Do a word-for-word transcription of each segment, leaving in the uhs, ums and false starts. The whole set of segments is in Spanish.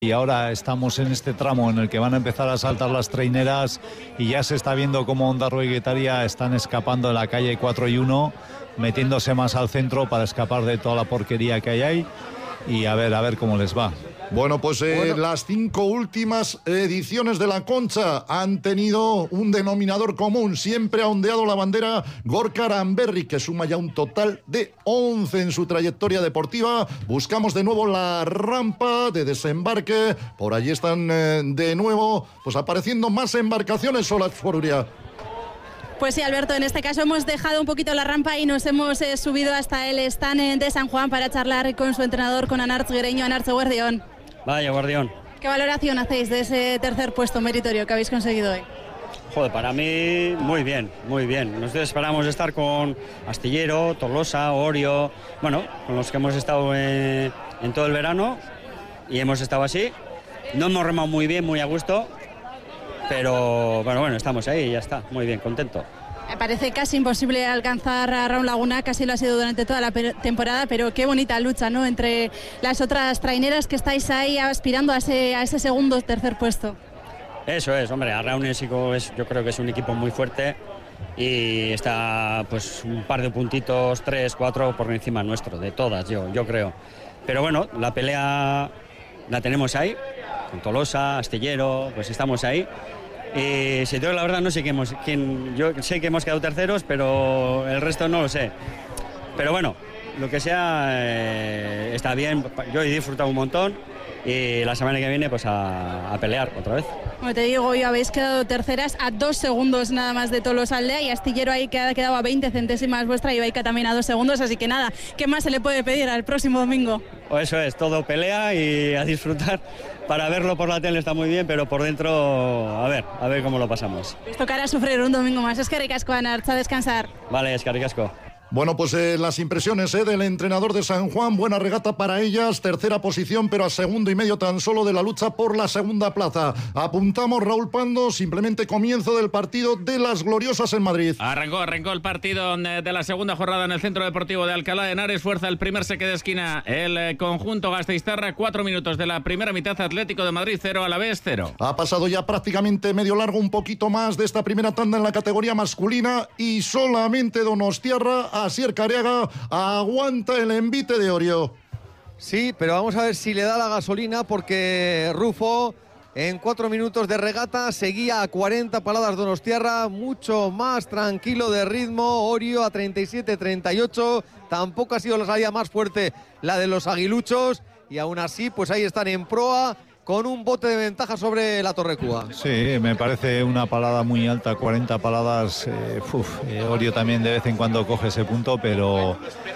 Y ahora estamos en este tramo en el que van a empezar a saltar las traineras y ya se está viendo cómo Ondarroa y Guetaria están escapando de la calle cuatro y uno, metiéndose más al centro para escapar de toda la porquería que hay ahí y a ver, a ver cómo les va. Bueno, pues eh, bueno. las cinco últimas ediciones de la Concha han tenido un denominador común. Siempre ha ondeado la bandera Gorka Aranberri, que suma ya un total de once en su trayectoria deportiva. Buscamos de nuevo la rampa de desembarque. Por allí están eh, de nuevo pues apareciendo más embarcaciones, Solas Foruria. Pues sí, Alberto, en este caso hemos dejado un poquito la rampa y nos hemos eh, subido hasta el stand eh, de San Juan para charlar con su entrenador, con Anartz Guereño. Anartz, guardión. Vaya, guardión. ¿Qué valoración hacéis de ese tercer puesto meritorio que habéis conseguido hoy? Joder, para mí muy bien, muy bien. Nosotros esperamos estar con Astillero, Tolosa, Orio, bueno, con los que hemos estado en, en todo el verano y hemos estado así. No hemos remado muy bien, muy a gusto, pero bueno, bueno, estamos ahí y ya está, muy bien, contento. Me parece casi imposible alcanzar a Raúl Laguna, casi lo ha sido durante toda la temporada, pero qué bonita lucha, ¿no?, entre las otras traineras que estáis ahí aspirando a ese, a ese segundo o tercer puesto. Eso es, hombre, Arraun es, yo creo que es un equipo muy fuerte y está pues un par de puntitos, tres, cuatro por encima nuestro, de todas, yo, yo creo. Pero bueno, la pelea la tenemos ahí, con Tolosa, Astillero, pues estamos ahí. Y si te digo la verdad, no sé quién hemos, quién, yo sé que hemos quedado terceros, pero el resto no lo sé. Pero bueno, lo que sea, eh, está bien. Yo he disfrutado un montón y la semana que viene pues a, a pelear otra vez. Como te digo, hoy habéis quedado terceras a dos segundos nada más de Tolosa Aldea y Astillero ahí que ha quedado a veinte centésimas vuestra y Baica también a dos segundos, así que nada, ¿qué más se le puede pedir al próximo domingo? Pues eso es, todo pelea y a disfrutar. Para verlo por la tele está muy bien, pero por dentro, a ver, a ver cómo lo pasamos. Tocará sufrir un domingo más. Es que ricasco, Anartz, a descansar. Vale, es que ricasco. Bueno, pues eh, las impresiones eh, del entrenador de San Juan, buena regata para ellas, tercera posición, pero a segundo y medio tan solo de la lucha por la segunda plaza. Apuntamos, Raúl Pando, simplemente comienzo del partido de las Gloriosas en Madrid. Arrancó, arrancó el partido de la segunda jornada en el Centro Deportivo de Alcalá de Henares. Fuerza el primer saque de esquina, el conjunto Gasteiztarra, cuatro minutos de la primera mitad, Atlético de Madrid cero, Alavés cero. Ha pasado ya prácticamente medio largo, un poquito más de esta primera tanda en la categoría masculina y solamente Donostiarra, Asier Careaga, aguanta el envite de Orio. Sí, pero vamos a ver si le da la gasolina, porque Rufo en cuatro minutos de regata seguía a cuarenta paladas Donostiarra, mucho más tranquilo de ritmo. Orio a treinta y siete treinta y ocho, tampoco ha sido la salida más fuerte la de los aguiluchos y aún así pues ahí están en proa con un bote de ventaja sobre la Torrecúa. Sí, me parece una palada muy alta, cuarenta paladas. Eh, uf, eh, Orio también de vez en cuando coge ese punto, pero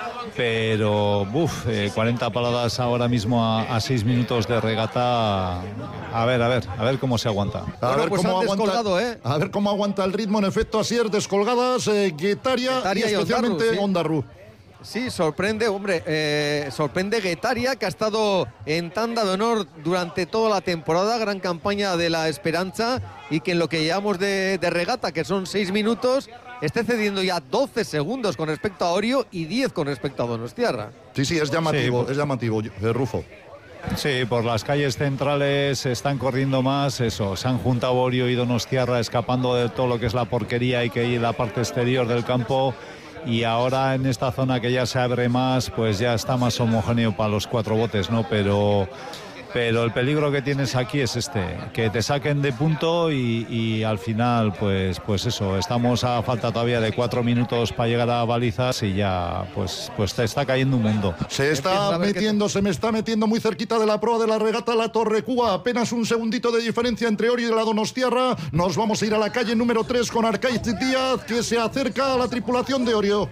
pero uf, eh, cuarenta paladas ahora mismo a, a seis minutos de regata. A ver, a ver, a ver cómo se aguanta. A, bueno, ver, pues cómo aguanta, ¿eh? a ver cómo aguanta el ritmo, en efecto, Asier, descolgadas, eh, Guetaria, Guetaria y, y especialmente sí. Ondarru. Sí, sorprende, hombre, eh, sorprende Guetaria, que ha estado en tanda de honor durante toda la temporada, gran campaña de la Esperanza, y que en lo que llevamos de, de regata, que son seis minutos, esté cediendo ya doce segundos con respecto a Orio y diez con respecto a Donostiarra. Sí, sí, es llamativo, sí, es llamativo, eh, Rufo. Sí, por las calles centrales están corriendo más, eso, se han juntado Orio y Donostiarra escapando de todo lo que es la porquería y que hay en la parte exterior del campo. Y ahora en esta zona que ya se abre más, pues ya está más homogéneo para los cuatro botes, ¿no? Pero, pero el peligro que tienes aquí es este, que te saquen de punto y, y al final, pues, pues eso, estamos a falta todavía de cuatro minutos para llegar a balizas y ya, pues, pues te está cayendo un mundo. Se está metiendo, se me está metiendo muy cerquita de la proa de la regata la Torrecúa, apenas un segundito de diferencia entre Orio y la Donostiarra. Nos vamos a ir a la calle número tres con Arcaiz Díaz, que se acerca a la tripulación de Orio.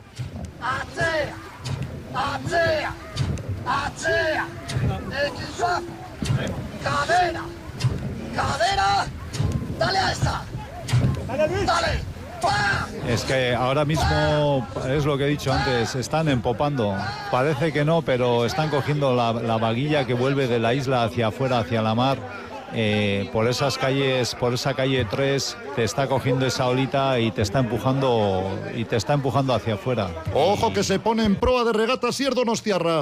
Atea, atea, atea, cadera, cadera, dale a esta, dale. Es que ahora mismo, es lo que he dicho antes, están empopando. Parece que no, pero están cogiendo la, la vaguilla que vuelve de la isla hacia afuera, hacia la mar. Eh, por esas calles, por esa calle tres, te está cogiendo esa olita y te está empujando y te está empujando hacia afuera. Ojo que se pone en proa de regata Asier Donostiarra.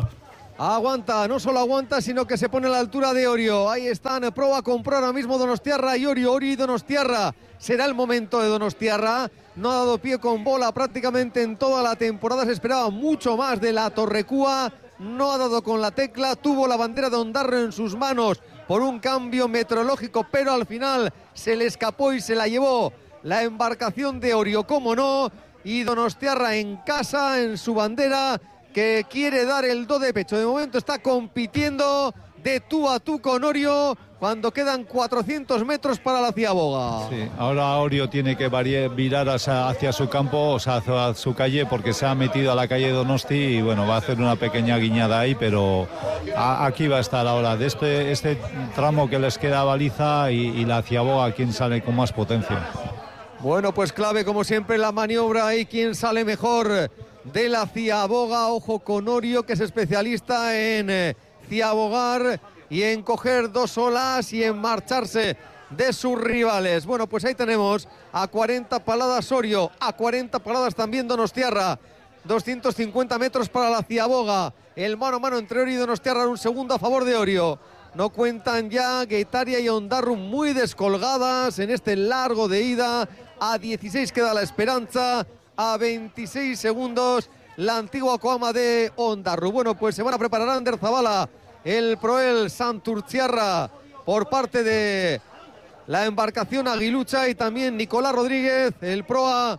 Aguanta, no solo aguanta, sino que se pone a la altura de Orio. Ahí están, proba con pro ahora mismo Donostiarra y Orio, Orio y Donostiarra. Será el momento de Donostiarra. No ha dado pie con bola prácticamente en toda la temporada. Se esperaba mucho más de la Torrecúa. No ha dado con la tecla. Tuvo la bandera de Ondarro en sus manos por un cambio meteorológico, pero al final se le escapó y se la llevó la embarcación de Orio, cómo no. Y Donostiarra en casa, en su bandera, que quiere dar el do de pecho. De momento está compitiendo de tú a tú con Orio cuando quedan cuatrocientos metros para la Ciaboga. Sí, ahora Orio tiene que virar hacia, hacia su campo, o sea, hacia su calle, porque se ha metido a la calle Donosti y bueno, va a hacer una pequeña guiñada ahí, pero a, aquí va a estar ahora. De este, este tramo que les queda baliza y, y la Ciaboga, quien sale con más potencia. Bueno, pues clave como siempre la maniobra y quien sale mejor de la Ciaboga. Ojo con Orio, que es especialista en eh, ciabogar y en coger dos olas y en marcharse de sus rivales. Bueno, pues ahí tenemos a cuarenta paladas Orio, a cuarenta paladas también Donostiarra. doscientos cincuenta metros para la Ciaboga. El mano a mano entre Orio y Donostiarra, un segundo a favor de Orio. No cuentan ya Guetaria y Ondarru muy descolgadas en este largo de ida. A dieciséis queda la Esperanza. A veintiséis segundos la antigua coama de Ondarru. Bueno, pues se van a preparar Ander Zabala, el Proel Santurciarra por parte de la embarcación Aguilucha, y también Nicolás Rodríguez, el proa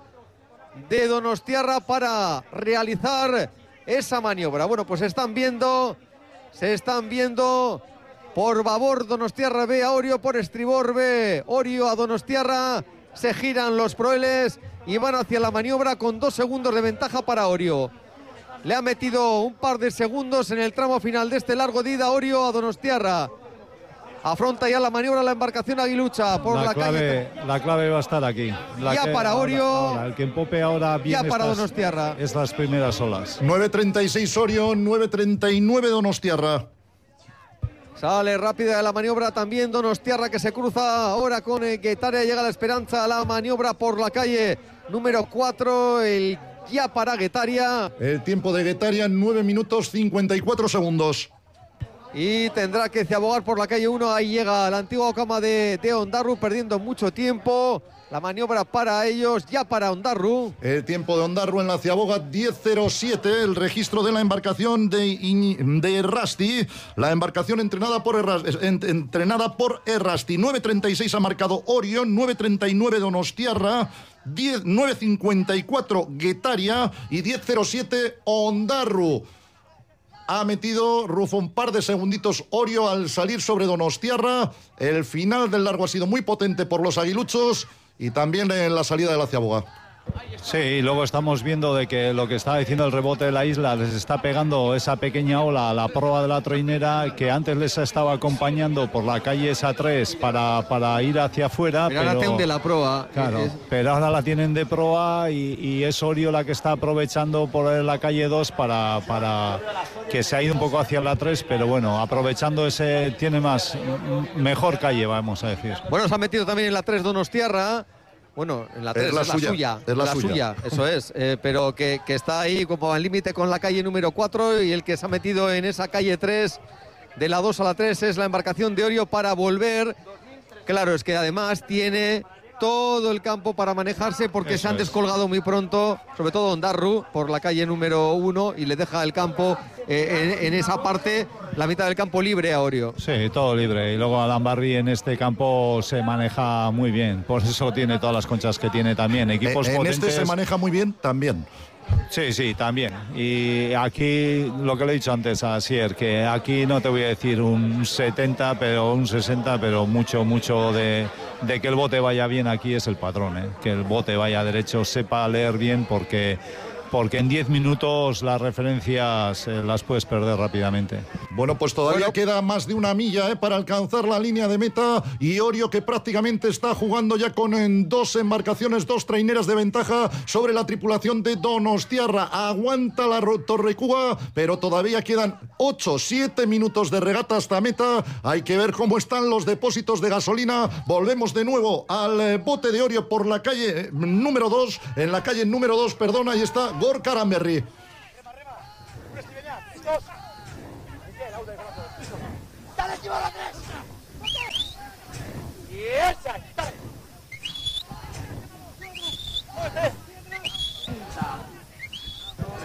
de Donostiarra, para realizar esa maniobra. Bueno, pues se están viendo, se están viendo por babor Donostiarra ve a Orio, por estribor ve Orio a Donostiarra. Se giran los proeles y van hacia la maniobra con dos segundos de ventaja para Orio. Le ha metido un par de segundos en el tramo final de este largo de ida Orio a Donostiarra. Afronta ya la maniobra la embarcación Aguilucha por la, la clave, calle. La clave va a estar aquí. La ya que, para ahora, Orio. Ahora, el que empope ahora bien ya para estas, Donostiarra. estas primeras olas. nueve treinta y seis Orio, nueve treinta y nueve Donostiarra. Sale rápida de la maniobra también Donostiarra, que se cruza ahora con eh, Guetaria. Llega la Esperanza a la maniobra por la calle número cuatro. El ya para Guetaria. El tiempo de Guetaria, nueve minutos cincuenta y cuatro segundos. Y tendrá que ciabogar por la calle uno. Ahí llega la antigua cama de, de Ondarru, perdiendo mucho tiempo. La maniobra para ellos, ya para Ondarru. El tiempo de Ondarru en la Ciaboga, diez cero siete. El registro de la embarcación de, Iñ, de Errasti. La embarcación entrenada por Errasti, entrenada por Errasti. nueve treinta y seis ha marcado Orion, nueve treinta y nueve Donostiarra, nueve cincuenta y cuatro Guetaria y diez cero siete Ondarru. Ha metido Rufo un par de segunditos Orio al salir sobre Donostiarra. El final del largo ha sido muy potente por los aguiluchos y también en la salida de la Ciaboga. Sí, y luego estamos viendo de que lo que está diciendo el rebote de la isla les está pegando esa pequeña ola a la proa de la trainera, que antes les estaba acompañando por la calle esa tres para, para ir hacia afuera. Pero, pero ahora tienen de la proa. Claro, es... pero ahora la tienen de proa y, y es Orio la que está aprovechando por la calle dos para, para que se ha ido un poco hacia la tres, pero bueno, aprovechando ese, tiene más, mejor calle, vamos a decir. Bueno, se ha metido también en la tres Donostiarra. Bueno, en la tres es la, es la suya, suya, es la, la suya. suya, eso es, eh, pero que, que está ahí como al límite con la calle número cuatro, y el que se ha metido en esa calle tres, de la dos a la tres, es la embarcación de Orio para volver. Claro, es que además tiene todo el campo para manejarse, porque eso se han descolgado es. muy pronto, sobre todo Ondarru, por la calle número uno, y le deja el campo eh, en, en esa parte, la mitad del campo libre a Orio. Sí, todo libre. Y luego Alambarri en este campo se maneja muy bien. Por eso tiene todas las conchas que tiene también. Equipos en potentes. Este se maneja muy bien también. Sí, sí, también. Y aquí, lo que le he dicho antes a Sier, que aquí no te voy a decir un setenta, pero un sesenta, pero mucho, mucho de, de que el bote vaya bien aquí es el patrón, ¿eh? Que el bote vaya derecho, sepa leer bien, porque... porque en diez minutos las referencias eh, las puedes perder rápidamente. Bueno, pues todavía bueno. queda más de una milla eh, para alcanzar la línea de meta, y Orio, que prácticamente está jugando ya con en dos embarcaciones, dos traineras de ventaja sobre la tripulación de Donostiarra. Aguanta la Torrecúa, pero todavía quedan ocho, siete minutos de regata hasta meta. Hay que ver cómo están los depósitos de gasolina. Volvemos de nuevo al eh, bote de Orio por la calle eh, número dos, en la calle número dos, perdón, ahí está Gorka Aranberri.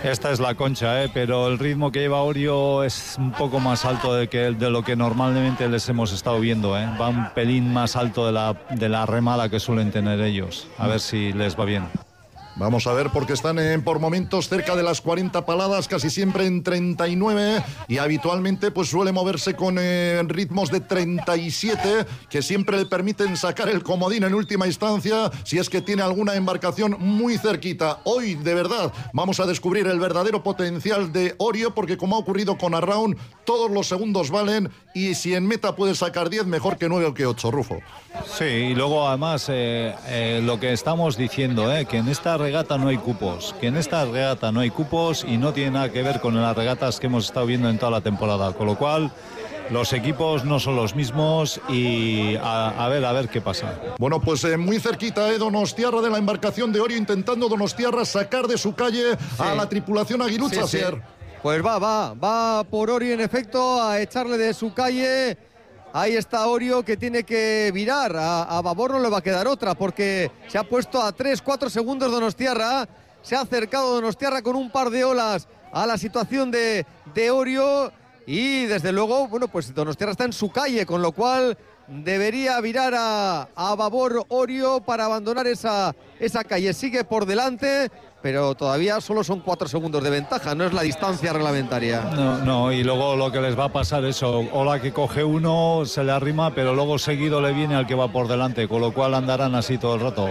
Esta es la Concha, ¿eh? Pero el ritmo que lleva Orio es un poco más alto de, que, de lo que normalmente les hemos estado viendo, ¿eh? Va un pelín más alto de la, de la remada que suelen tener ellos. A ver si les va bien. Vamos a ver, porque están en, por momentos cerca de las cuarenta paladas, casi siempre en treinta y nueve, y habitualmente pues suele moverse con eh, ritmos de treinta y siete, que siempre le permiten sacar el comodín en última instancia si es que tiene alguna embarcación muy cerquita. Hoy, de verdad, vamos a descubrir el verdadero potencial de Orio, porque como ha ocurrido con Arraun, todos los segundos valen, y si en meta puede sacar diez, mejor que nueve o que ocho, Rufo. Sí, y luego además eh, eh, lo que estamos diciendo, eh, que en esta regata no hay cupos, que en esta regata no hay cupos y no tiene nada que ver con las regatas que hemos estado viendo en toda la temporada, con lo cual los equipos no son los mismos y a, a ver, a ver qué pasa. Bueno, pues eh, muy cerquita, eh, Donostiarra de la embarcación de Orio, intentando Donostiarra sacar de su calle sí. a la tripulación aguilucha, sí, sí. Pues va, va, va por Orio en efecto a echarle de su calle. Ahí está Orio, que tiene que virar. A, a Babor no le va a quedar otra, porque se ha puesto a tres cuatro segundos Donostiarra. Se ha acercado Donostiarra con un par de olas a la situación de, de Orio. Y desde luego, bueno, pues Donostiarra está en su calle, con lo cual debería virar a, a Babor Orio para abandonar esa, esa calle. Sigue por delante, pero todavía solo son cuatro segundos de ventaja, no es la distancia reglamentaria. No, no, y luego lo que les va a pasar es eso, Ola que coge uno, se le arrima, pero luego seguido le viene al que va por delante, con lo cual andarán así todo el rato.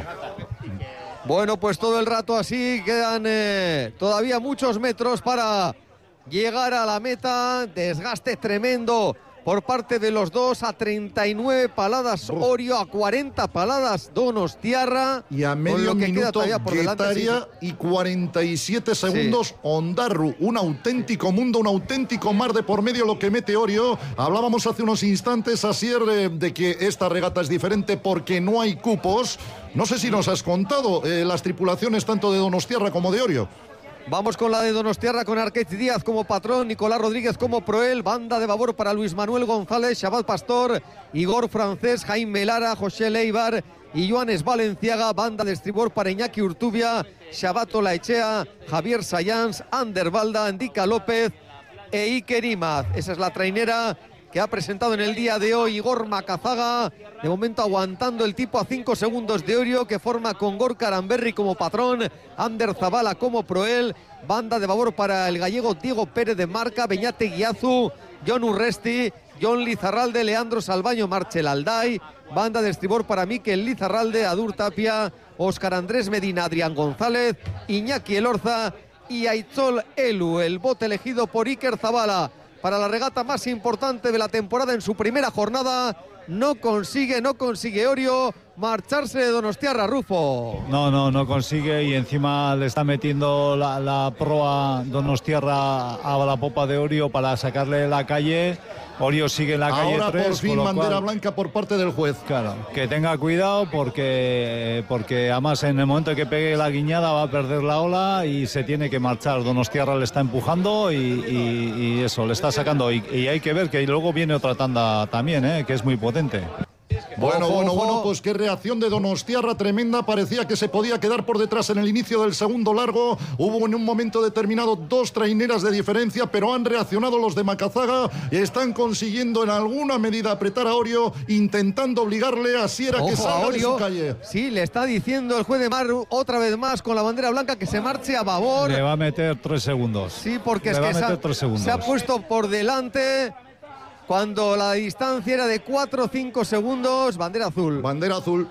Bueno, pues todo el rato así, quedan eh, todavía muchos metros para llegar a la meta, desgaste tremendo por parte de los dos, a treinta y nueve paladas Orio, a cuarenta paladas Donostiarra. Y a medio minuto Guetaria sí. y cuarenta y siete segundos sí. Ondarru. Un auténtico mundo, un auténtico mar de por medio lo que mete Orio. Hablábamos hace unos instantes, Asier, de, de que esta regata es diferente porque no hay cupos. No sé si nos has contado eh, las tripulaciones tanto de Donostiarra como de Orio. Vamos con la de Donostiarra, con Arquez Díaz como patrón, Nicolás Rodríguez como proel, banda de babor para Luis Manuel González, Shabat Pastor, Igor Francés, Jaime Lara, José Leibar y Joanes Valenciaga, banda de estribor para Iñaki Urtubia, Shabat Olaechea, Javier Sayans, Ander Balda, Indica López e Iker Imaz. Esa es la trainera que ha presentado en el día de hoy Igor Macazaga, de momento aguantando el tipo a cinco segundos de Orio, que forma con Gorka Aramberri como patrón, Ander Zabala como proel, banda de babor para el gallego Diego Pérez de Marca, Beñate Guiazu, John Urresti, John Lizarralde, Leandro Salvaño, Marchel Alday, banda de estribor para Miquel Lizarralde, Adur Tapia, Óscar Andrés Medina, Adrián González, Iñaki Elorza y Aitzol Elu, el bote elegido por Iker Zabala para la regata más importante de la temporada en su primera jornada. No consigue, no consigue Orio marcharse de Donostiarra, Rufo. No, no, no consigue, y encima le está metiendo la, la proa Donostiarra a la popa de Orio para sacarle la calle. Orio sigue en la calle Ahora tres, por fin bandera cual, blanca por parte del juez. Claro, que tenga cuidado porque, porque además en el momento que pegue la guiñada va a perder la ola y se tiene que marchar. Donostiarra le está empujando y, y, y eso, le está sacando. Y, y hay que ver que luego viene otra tanda también, ¿eh? Que es muy potente. Bueno, bueno, bueno, pues qué reacción de Donostiarra tremenda. Parecía que se podía quedar por detrás en el inicio del segundo largo. Hubo en un momento determinado dos traineras de diferencia, pero han reaccionado los de Macazaga y están consiguiendo en alguna medida apretar a Orio, intentando obligarle a Sierra que salga de su calle. Sí, le está diciendo el juez de mar otra vez más con la bandera blanca que se marche a babor. Le va a meter tres segundos. Sí, porque le es va que a meter se, ha, tres se ha puesto por delante. Cuando la distancia era de cuatro o cinco segundos, bandera azul. Bandera azul.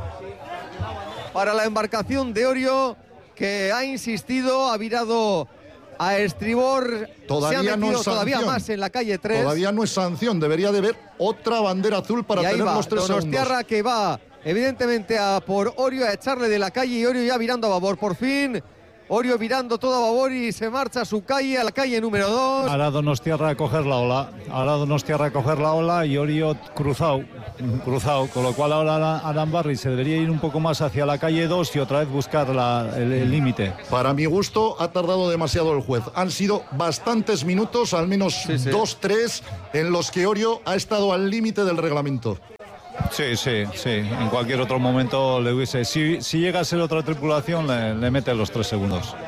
Para la embarcación de Orio, que ha insistido, ha virado a estribor. Todavía se ha no es todavía sanción. más en la calle tres. Todavía no es sanción, debería de haber otra bandera azul para tener va, los tres Donostiarra segundos. Que va, evidentemente, a por Orio, a echarle de la calle, y Orio ya virando a babor. Por fin, Orio virando todo a babor y se marcha a su calle, a la calle número dos. Ahora Donostiarra a coger la ola. Ahora Donostiarra a coger la ola y Orio cruzado. Cruzado. Con lo cual ahora Arambarri se debería ir un poco más hacia la calle dos y otra vez buscar la, el límite. Para mi gusto ha tardado demasiado el juez. Han sido bastantes minutos, al menos sí, sí. dos, tres, en los que Orio ha estado al límite del reglamento. Sí, sí, sí. En cualquier otro momento le hubiese... Si, si llega a ser otra tripulación, le, le mete los tres segundos.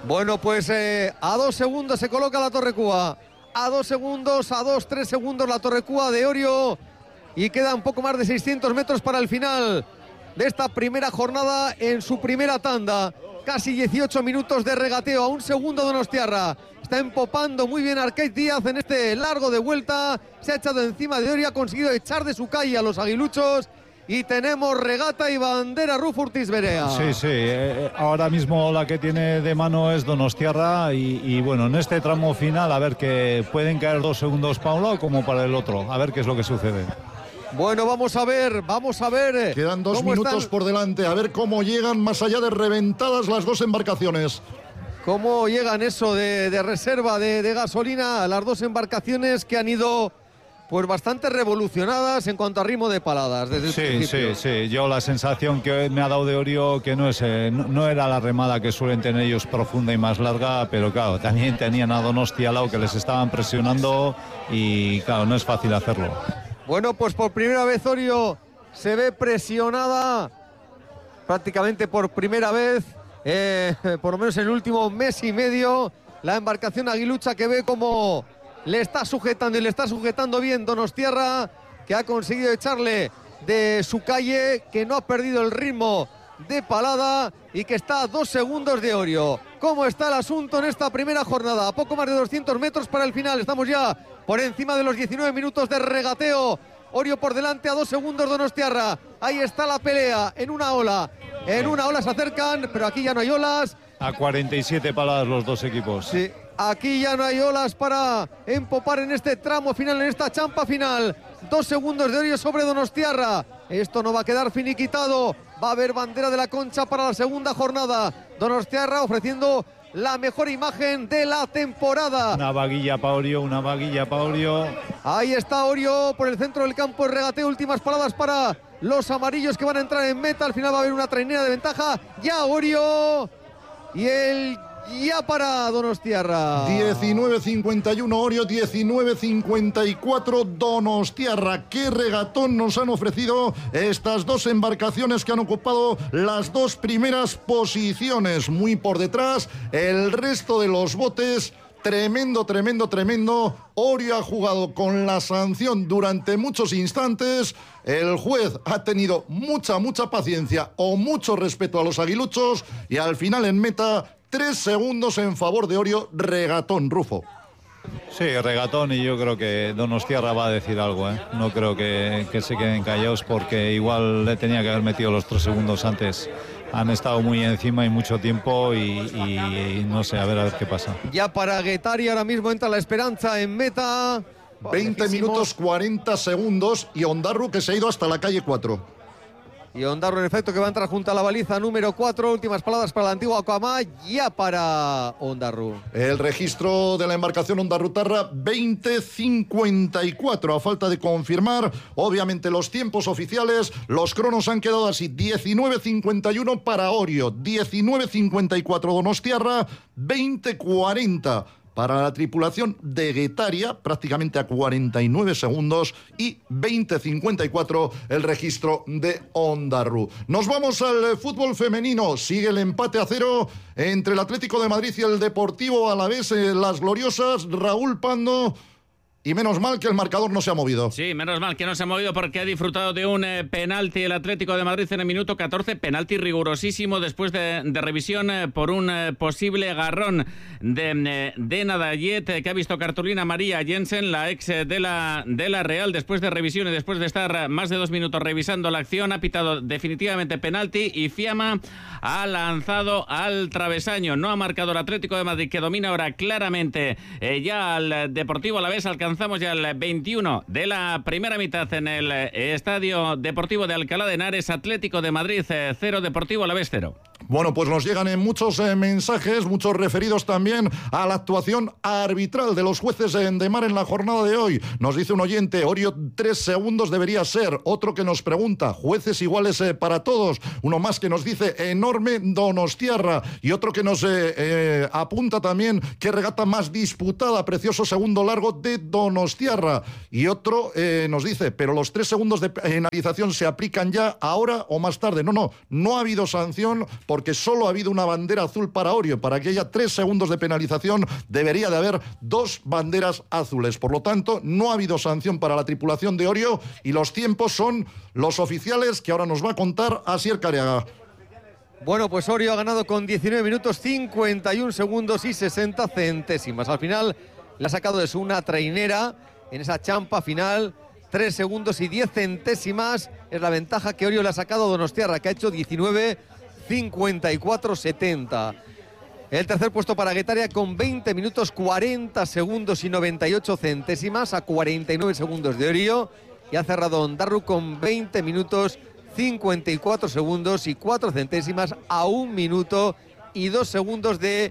Bueno, pues eh, a dos segundos se coloca la Torrecúa. A dos segundos, a dos, tres segundos la Torrecúa de Orio. Y queda un poco más de seiscientos metros para el final de esta primera jornada en su primera tanda. Casi dieciocho minutos de regateo, a un segundo Donostiarra. Está empopando muy bien Arcaiz Díaz en este largo de vuelta. Se ha echado encima de Orio, ha conseguido echar de su calle a los aguiluchos. Y tenemos regata y bandera Rufo Urtiz Berea. Sí, sí, eh, ahora mismo la que tiene de mano es Donostiarra y, y bueno, en este tramo final a ver que pueden caer dos segundos para un lado como para el otro, a ver qué es lo que sucede. Bueno, vamos a ver, vamos a ver. Quedan dos minutos están... por delante, a ver cómo llegan más allá de reventadas las dos embarcaciones. Cómo llegan eso de, de reserva de, de gasolina, las dos embarcaciones que han ido pues bastante revolucionadas en cuanto a ritmo de paladas desde el sí, principio. Sí, sí, yo la sensación que me ha dado de Orio que no es eh, no, no era la remada que suelen tener ellos profunda y más larga, pero claro, también tenían a Donosti al lado que les estaban presionando y claro, no es fácil hacerlo. Bueno, pues por primera vez Orio se ve presionada, prácticamente por primera vez, eh, por lo menos en el último mes y medio, la embarcación aguilucha que ve como le está sujetando y le está sujetando bien Donostiarra, que ha conseguido echarle de su calle, que no ha perdido el ritmo de palada y que está a dos segundos de Orio. ¿Cómo está el asunto en esta primera jornada? A poco más de doscientos metros para el final. Estamos ya por encima de los diecinueve minutos de regateo. Orio por delante, a dos segundos Donostiarra. Ahí está la pelea en una ola. En una ola se acercan, pero aquí ya no hay olas. A cuarenta y siete paladas los dos equipos. Sí. Aquí ya no hay olas para empopar en este tramo final, en esta champa final. Dos segundos de Orio sobre Donostiarra. Esto no va a quedar finiquitado. Va a haber bandera de la Concha para la segunda jornada. Donostiarra ofreciendo la mejor imagen de la temporada. Una vaguilla para Orio, una vaguilla para Orio. Ahí está Orio por el centro del campo. El regateo, últimas paradas para los amarillos que van a entrar en meta. Al final va a haber una trainera de ventaja. Ya Orio. Y el... ya para Donostiarra. diecinueve cincuenta y uno Orio, diecinueve cincuenta y cuatro Donostiarra. Qué regatón nos han ofrecido estas dos embarcaciones que han ocupado las dos primeras posiciones. Muy por detrás, el resto de los botes. Tremendo, tremendo, tremendo. Orio ha jugado con la sanción durante muchos instantes. El juez ha tenido mucha, mucha paciencia o mucho respeto a los aguiluchos. Y al final en meta, tres segundos en favor de Orio. Regatón, Rufo. Sí, regatón, y yo creo que Donostiarra va a decir algo, ¿eh? No creo que, que se queden callados porque igual le tenía que haber metido los tres segundos antes. Han estado muy encima y mucho tiempo y, y, y no sé, a ver a ver qué pasa. Ya para Guetari ahora mismo entra la Esperanza en meta. veinte minutos cuarenta segundos y Ondarru que se ha ido hasta la calle cuatro. Y Ondarru en efecto que va a entrar junto a la baliza número cuatro. Últimas palabras para la antigua Aquamá, ya para Ondarru. El registro de la embarcación Ondarrutarra, veinte cincuenta y cuatro. A falta de confirmar, obviamente, los tiempos oficiales. Los cronos han quedado así: diecinueve cincuenta y uno para Orio, diecinueve cincuenta y cuatro Donostiarra, veinte cuarenta para la tripulación de Guetaria, prácticamente a cuarenta y nueve segundos, y veinte cincuenta y cuatro el registro de Ondarru. Nos vamos al fútbol femenino. Sigue el empate a cero entre el Atlético de Madrid y el Deportivo Alavés. Eh, las gloriosas, Raúl Pando. Y menos mal que el marcador no se ha movido. Sí, menos mal que no se ha movido porque ha disfrutado de un eh, penalti el Atlético de Madrid en el minuto catorce. Penalti rigurosísimo después de, de revisión eh, por un eh, posible agarrón de, eh, de Nadayet, eh, que ha visto cartulina María Jensen, la ex eh, de, la, de la Real. Después de revisión y después de estar eh, más de dos minutos revisando la acción, ha pitado definitivamente penalti y Fiamma ha lanzado al travesaño. No ha marcado el Atlético de Madrid, que domina ahora claramente eh, ya al Deportivo Alavés. Alcanzamos ya el veintiuno de la primera mitad en el Estadio Deportivo de Alcalá de Henares. Atlético de Madrid cero, Deportivo Alavés cero. Bueno, pues nos llegan en muchos eh, mensajes, muchos referidos también a la actuación arbitral de los jueces en de mar en la jornada de hoy. Nos dice un oyente, Orio tres segundos debería ser. Otro que nos pregunta, jueces iguales eh, para todos. Uno más que nos dice, enorme Donostiarra. Y otro que nos eh, eh, apunta también, qué regata más disputada, precioso segundo largo de Donostiarra. Y otro eh, nos dice, pero los tres segundos de penalización se aplican ya ahora o más tarde. No, no, no ha habido sanción por porque solo ha habido una bandera azul para Orio. Para que haya tres segundos de penalización debería de haber dos banderas azules. Por lo tanto, no ha habido sanción para la tripulación de Orio y los tiempos son los oficiales que ahora nos va a contar Asier Careaga. Bueno, pues Orio ha ganado con diecinueve minutos, cincuenta y un segundos y sesenta centésimas. Al final le ha sacado de su una trainera en esa champa final. tres segundos y diez centésimas es la ventaja que Orio le ha sacado a Donostiarra, que ha hecho diecinueve cincuenta y cuatro setenta. El tercer puesto para Guetaria con veinte minutos, cuarenta segundos y noventa y ocho centésimas a cuarenta y nueve segundos de Orio. Y ha cerrado Ondarru con veinte minutos, cincuenta y cuatro segundos y cuatro centésimas a un minuto y dos segundos de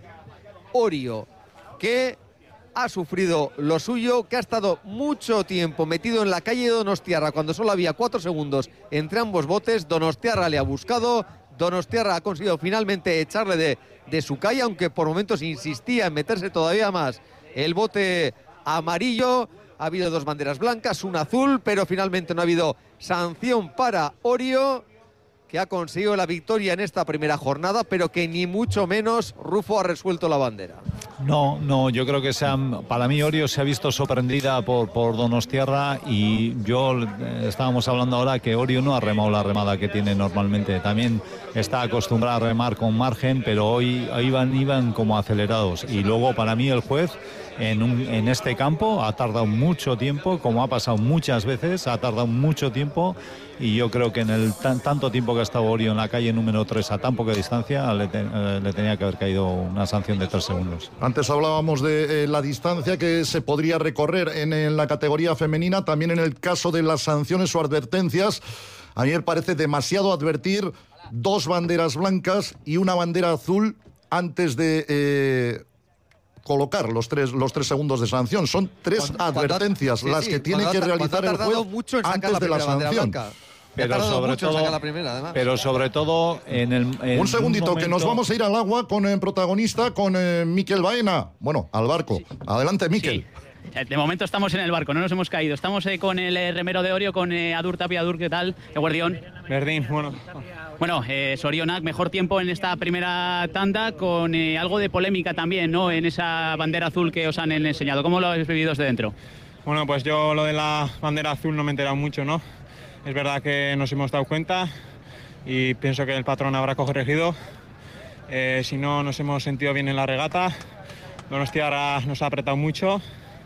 Orio, que ha sufrido lo suyo, que ha estado mucho tiempo metido en la calle de Donostiarra cuando solo había cuatro segundos entre ambos botes. Donostiarra le ha buscado, Donostiarra ha conseguido finalmente echarle de, de su calle, aunque por momentos insistía en meterse todavía más el bote amarillo. Ha habido dos banderas blancas, una azul, pero finalmente no ha habido sanción para Orio, que ha conseguido la victoria en esta primera jornada, pero que ni mucho menos Rufo ha resuelto la bandera. No, no, yo creo que se han, para mí Orio se ha visto sorprendida por, por Donostiarra, y yo eh, estábamos hablando ahora que Orio no ha remado la remada que tiene normalmente. También está acostumbrada a remar con margen, pero hoy iban, iban como acelerados. Y luego para mí el juez en, un, en este campo ha tardado mucho tiempo, como ha pasado muchas veces, ha tardado mucho tiempo. Y yo creo que en el tan, tanto tiempo que ha estado Orio en la calle número tres a tan poca distancia, le, te, eh, le tenía que haber caído una sanción de tres segundos. Antes hablábamos de eh, la distancia que se podría recorrer en, en la categoría femenina, también en el caso de las sanciones o advertencias. A mí me parece demasiado advertir dos banderas blancas y una bandera azul antes de eh, colocar los tres, los tres segundos de sanción. Son tres cuando, advertencias cuando, las sí, que sí, tiene que realizar el juez mucho en antes la de la sanción. Pero sobre, todo, la primera, pero sobre todo en el en un segundito un momento... que nos vamos a ir al agua con el protagonista, con eh, Miquel Baena. Bueno, al barco. Sí. Adelante, Miquel. Sí. De momento estamos en el barco, no nos hemos caído. Estamos eh, con el eh, remero de Orio, con eh, Adur Tapia. Adur, ¿qué tal? ¿Qué guardión? Verdín, bueno. Bueno, eh, Sorionak, mejor tiempo en esta primera tanda, con eh, algo de polémica también, ¿no? En esa bandera azul que os han enseñado. ¿Cómo lo habéis vivido desde dentro? Bueno, pues yo lo de la bandera azul no me he enterado mucho, ¿no? Es verdad que nos hemos dado cuenta y pienso que el patrón habrá corregido. Eh, si no, nos hemos sentido bien en la regata. Donostiarra nos ha apretado mucho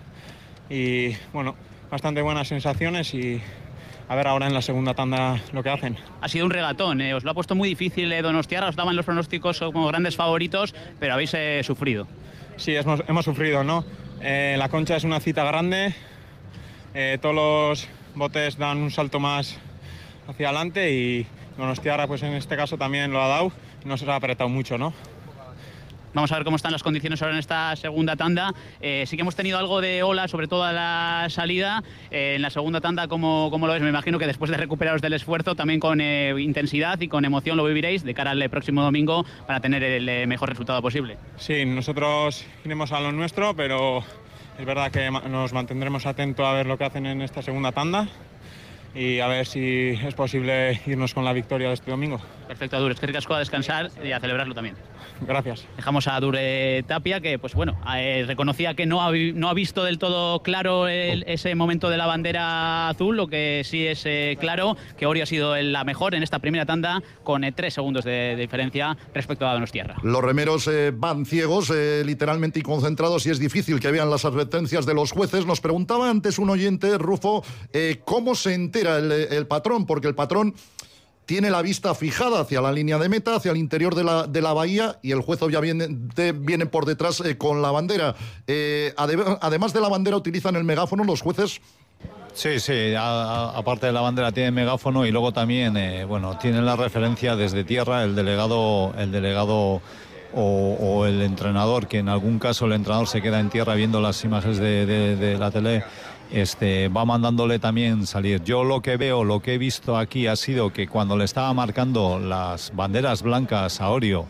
y, bueno, bastante buenas sensaciones, y a ver ahora en la segunda tanda lo que hacen. Ha sido un regatón, eh, os lo ha puesto muy difícil eh, Donostiarra, os daban los pronósticos como grandes favoritos, pero habéis eh, sufrido. Sí, hemos, hemos sufrido, ¿no? Eh, la Concha es una cita grande, eh, todos los botes dan un salto más hacia adelante y Donostiarra pues en este caso también lo ha dado y nos ha apretado mucho, ¿no? Vamos a ver cómo están las condiciones ahora en esta segunda tanda. Eh, sí que hemos tenido algo de ola, sobre todo a la salida. Eh, en la segunda tanda, ¿cómo, ¿cómo lo ves? Me imagino que después de recuperaros del esfuerzo, también con eh, intensidad y con emoción lo viviréis de cara al próximo domingo para tener el eh, mejor resultado posible. Sí, nosotros iremos a lo nuestro, pero es verdad que nos mantendremos atentos a ver lo que hacen en esta segunda tanda y a ver si es posible irnos con la victoria de este domingo. Perfecto, Adur. Es que ricasco a descansar y a celebrarlo también. Gracias. Dejamos a Adur eh, Tapia, que pues bueno, eh, reconocía que no ha, no ha visto del todo claro el, ese momento de la bandera azul. Lo que sí es eh, claro que Orio ha sido la mejor en esta primera tanda, con eh, tres segundos de, de diferencia respecto a Donostiarra. Los remeros eh, van ciegos, eh, literalmente, y concentrados, y es difícil que vean las advertencias de los jueces. Nos preguntaba antes un oyente, Rufo, eh, cómo se entera el, el patrón, porque el patrón tiene la vista fijada hacia la línea de meta, hacia el interior de la, de la bahía, y el juez obviamente viene por detrás eh, con la bandera. Eh, ade- además de la bandera, utilizan el megáfono los jueces. Sí, sí, a, a, aparte de la bandera tiene megáfono, y luego también, eh, bueno, tienen la referencia desde tierra, el delegado, el delegado o, o el entrenador, que en algún caso el entrenador se queda en tierra viendo las imágenes de, de, de la tele. Este, va mandándole también salir. Yo lo que veo, lo que he visto aquí ha sido que cuando le estaba marcando las banderas blancas a Orio,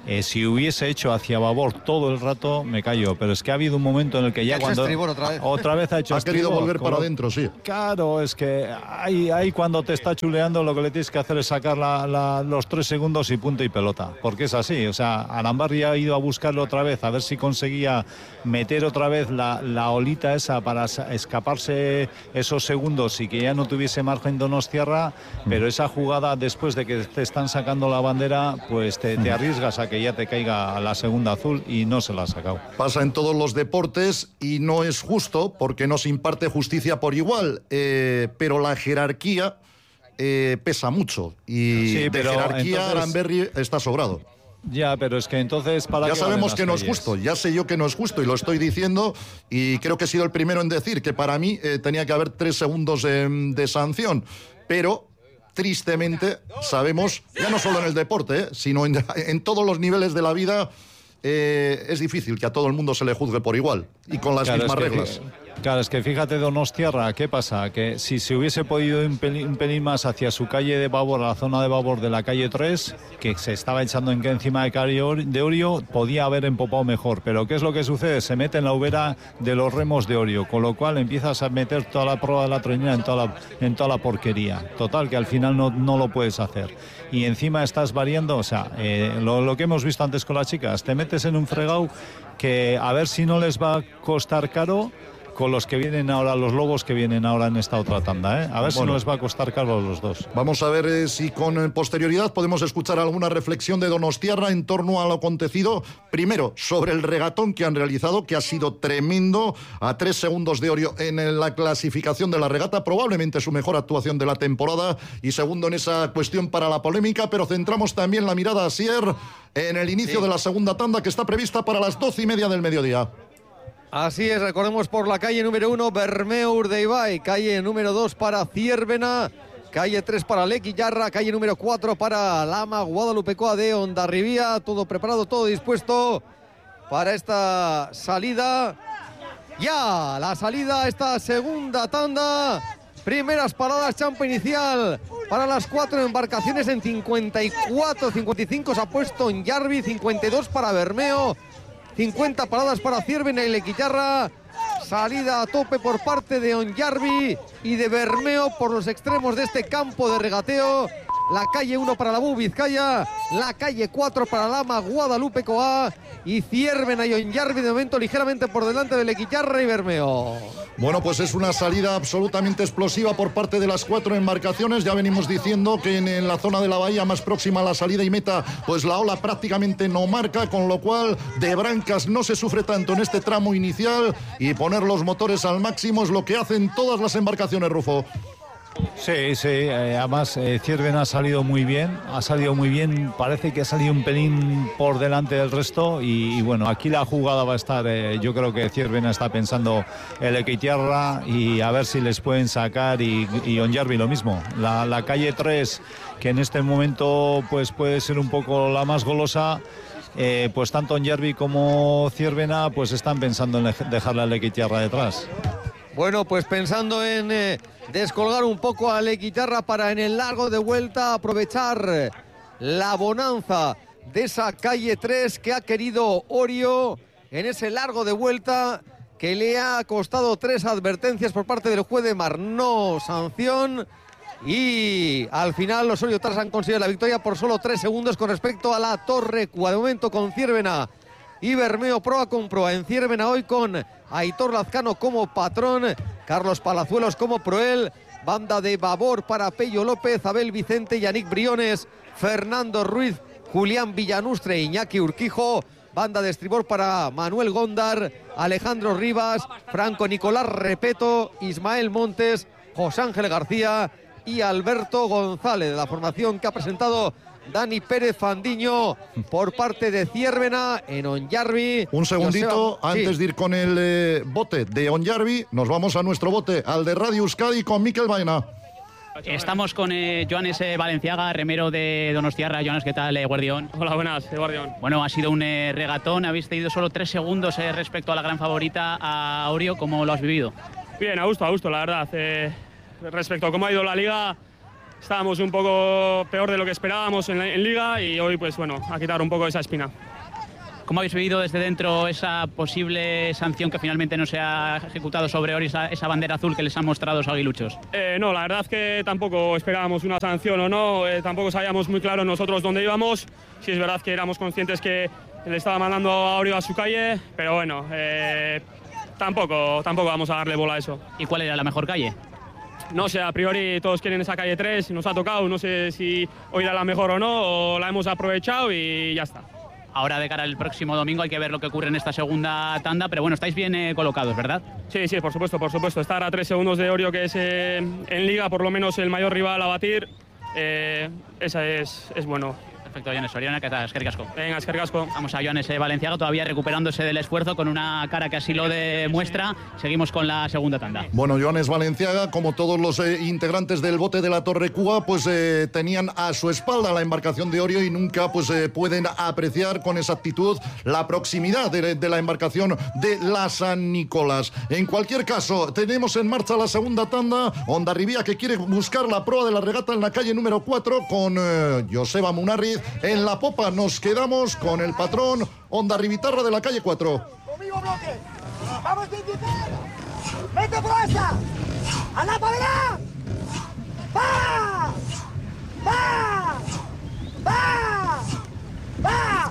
Eh, si hubiese hecho hacia babor todo el rato, me callo. Pero es que ha habido un momento en el que ya cuando... estribor otra vez. Otra vez ha hecho Ha estribor, querido volver con para lo- adentro, sí. Claro, es que ahí, ahí cuando te está chuleando lo que le tienes que hacer es sacar la, la, los tres segundos y punto y pelota. Porque es así. O sea, Arambarri ha ido a buscarlo otra vez, a ver si conseguía meter otra vez la, la olita esa para sa- escaparse esos segundos y que ya no tuviese margen Donostiarra. Pero esa jugada después de que te están sacando la bandera, pues te, te arriesgas a que ya te caiga la segunda azul y no se la ha sacado. Pasa en todos los deportes y no es justo porque no se imparte justicia por igual, eh, pero la jerarquía eh, pesa mucho y Sí, de pero jerarquía entonces- Aramberri está sobrado. Ya, pero es que entonces para Ya qué valen sabemos las que no es calles? justo, ya sé yo que no es justo y lo estoy diciendo y creo que he sido el primero en decir que para mí eh, tenía que haber tres segundos eh, de sanción, pero tristemente sabemos, ya no solo en el deporte, eh, sino en, en todos los niveles de la vida, eh, es difícil que a todo el mundo se le juzgue por igual y con las Claro, mismas es que, reglas. Claro, es que fíjate Donostiarra, ¿qué pasa? Que si se hubiese podido ir un pelín, un pelín más hacia su calle de babor, a la zona de babor de la calle tres, que se estaba echando en que encima de calle Or- de Orio, podía haber empopado mejor. Pero ¿qué es lo que sucede? Se mete en la ubera de los remos de Orio, con lo cual empiezas a meter toda la prueba de la trainera en toda la, en toda la porquería. Total, que al final no, no lo puedes hacer. Y encima estás variando, o sea, eh, lo, lo que hemos visto antes con las chicas, te metes en un fregado que a ver si no les va a costar caro con los que vienen ahora, los lobos que vienen ahora en esta otra tanda, ¿eh? A ver si Bueno. no les va a costar caro a los dos. Vamos a ver eh, si con eh, posterioridad podemos escuchar alguna reflexión de Donostiarra en torno a lo acontecido. Primero, sobre el regatón que han realizado, que ha sido tremendo, a tres segundos de Orio en eh, la clasificación de la regata, probablemente su mejor actuación de la temporada. Y segundo, en esa cuestión para la polémica, pero centramos también la mirada a Sier en el inicio Sí. de la segunda tanda que está prevista para las doce y media del mediodía. Así es, recordemos por la calle número uno, Bermeur de Ibai, calle número dos para Ciervena, calle tres para Lequillarra, calle número cuatro para Lama Guadalupecoa de Hondarribía, todo preparado, todo dispuesto para esta salida. Ya, la salida a esta segunda tanda. Primeras paradas, champa inicial para las cuatro embarcaciones en cincuenta y cuatro, cincuenta y cinco se ha puesto en Yarbi, cincuenta y dos para Bermeo. cincuenta paradas para Ciervena y Lequillarra. Salida a tope por parte de Onyarbi y de Bermeo por los extremos de este campo de regateo. La calle uno para la Bu Vizcaya, la calle cuatro para Lama Guadalupe Coa y Ciervena y Onyarbi de momento ligeramente por delante de Lequillarra y Bermeo. Bueno, pues es una salida absolutamente explosiva por parte de las cuatro embarcaciones. Ya venimos diciendo que en, en la zona de la bahía más próxima a la salida y meta, pues la ola prácticamente no marca, con lo cual de brancas no se sufre tanto en este tramo inicial y poner los motores al máximo es lo que hacen todas las embarcaciones, Rufo. Sí, sí, eh, además eh, Ciervena ha salido muy bien, ha salido muy bien, parece que ha salido un pelín por delante del resto y, y bueno, aquí la jugada va a estar, eh, yo creo que Ciervena está pensando el Lequillarra y a ver si les pueden sacar y, y Onyarbi lo mismo. La, la calle tres, que en este momento pues puede ser un poco la más golosa, eh, pues tanto Onyarbi como Ciervena pues están pensando en le- dejarle al Lequillarra detrás. Bueno, pues pensando en eh, descolgar un poco a Lequillarra para en el largo de vuelta aprovechar la bonanza de esa calle tres que ha querido Orio en ese largo de vuelta que le ha costado tres advertencias por parte del juez de Mar, no sanción. Y al final los Oriotars han conseguido la victoria por solo tres segundos con respecto a la Torre Cua. De momento con Ciervena y Bermeo proa con proa. En Ciervena hoy con Aitor Lazcano como patrón, Carlos Palazuelos como proel, banda de babor para Pello López, Abel Vicente, Yannick Briones, Fernando Ruiz, Julián Villanustre, Iñaki Urquijo, banda de estribor para Manuel Góndar, Alejandro Rivas, Franco Nicolás Repeto, Ismael Montes, José Ángel García y Alberto González, de la formación que ha presentado Dani Pérez Fandiño por parte de Ciervena en Onyarbi. Un segundito, Joseba, antes sí. de ir con el eh, bote de Onyarbi, nos vamos a nuestro bote, al de Radio Euskadi con Mikel Baena. Estamos con eh, Joanes eh, Valenciaga, remero de Donostiarra. Joanes, ¿qué tal, eh, Guardión? Hola, buenas, Guardión. Bueno, ha sido un eh, regatón, habéis tenido solo tres segundos eh, respecto a la gran favorita, a Orio. ¿Cómo lo has vivido? Bien, a gusto, a gusto, la verdad. Eh, respecto a cómo ha ido la liga, estábamos un poco peor de lo que esperábamos en, la, en Liga y hoy, pues bueno, a quitar un poco esa espina. ¿Cómo habéis vivido desde dentro esa posible sanción que finalmente no se ha ejecutado sobre Ori, esa, esa bandera azul que les han mostrado los aguiluchos? Eh, no, la verdad es que tampoco esperábamos una sanción o no, eh, tampoco sabíamos muy claro nosotros dónde íbamos. Sí es verdad que éramos conscientes que le estaba mandando a Orio a su calle, pero bueno, eh, tampoco, tampoco vamos a darle bola a eso. ¿Y cuál era la mejor calle? No sé, a priori todos quieren esa calle tres, nos ha tocado, no sé si hoy era la mejor o no, o la hemos aprovechado y ya está. Ahora de cara al próximo domingo hay que ver lo que ocurre en esta segunda tanda, pero bueno, estáis bien eh, colocados, ¿verdad? Sí, sí, por supuesto, por supuesto. Estar a tres segundos de Orio, que es eh, en Liga por lo menos el mayor rival a batir, eh, esa es, es bueno. Perfecto, Joanes Oriona, que es Kerkasco. Venga, es Kerkasco. Vamos a Joanes Valenciaga, todavía recuperándose del esfuerzo con una cara que así lo demuestra. Seguimos con la segunda tanda. Bueno, Joanes Valenciaga, como todos los eh, integrantes del bote de la Torre Cúa, pues eh, tenían a su espalda la embarcación de Orio y nunca pues eh, pueden apreciar con exactitud la proximidad de, de la embarcación de la San Nicolás. En cualquier caso, tenemos en marcha la segunda tanda. Hondarribía, que quiere buscar la proa de la regata en la calle número cuatro con eh, Joseba Munarriz. En la popa nos quedamos con el patrón Hondarribitarra de la calle cuatro. Conmigo, bloque. Vamos, Tinticer. Vete por esa. A la pavera. Va. Va. Va. Va.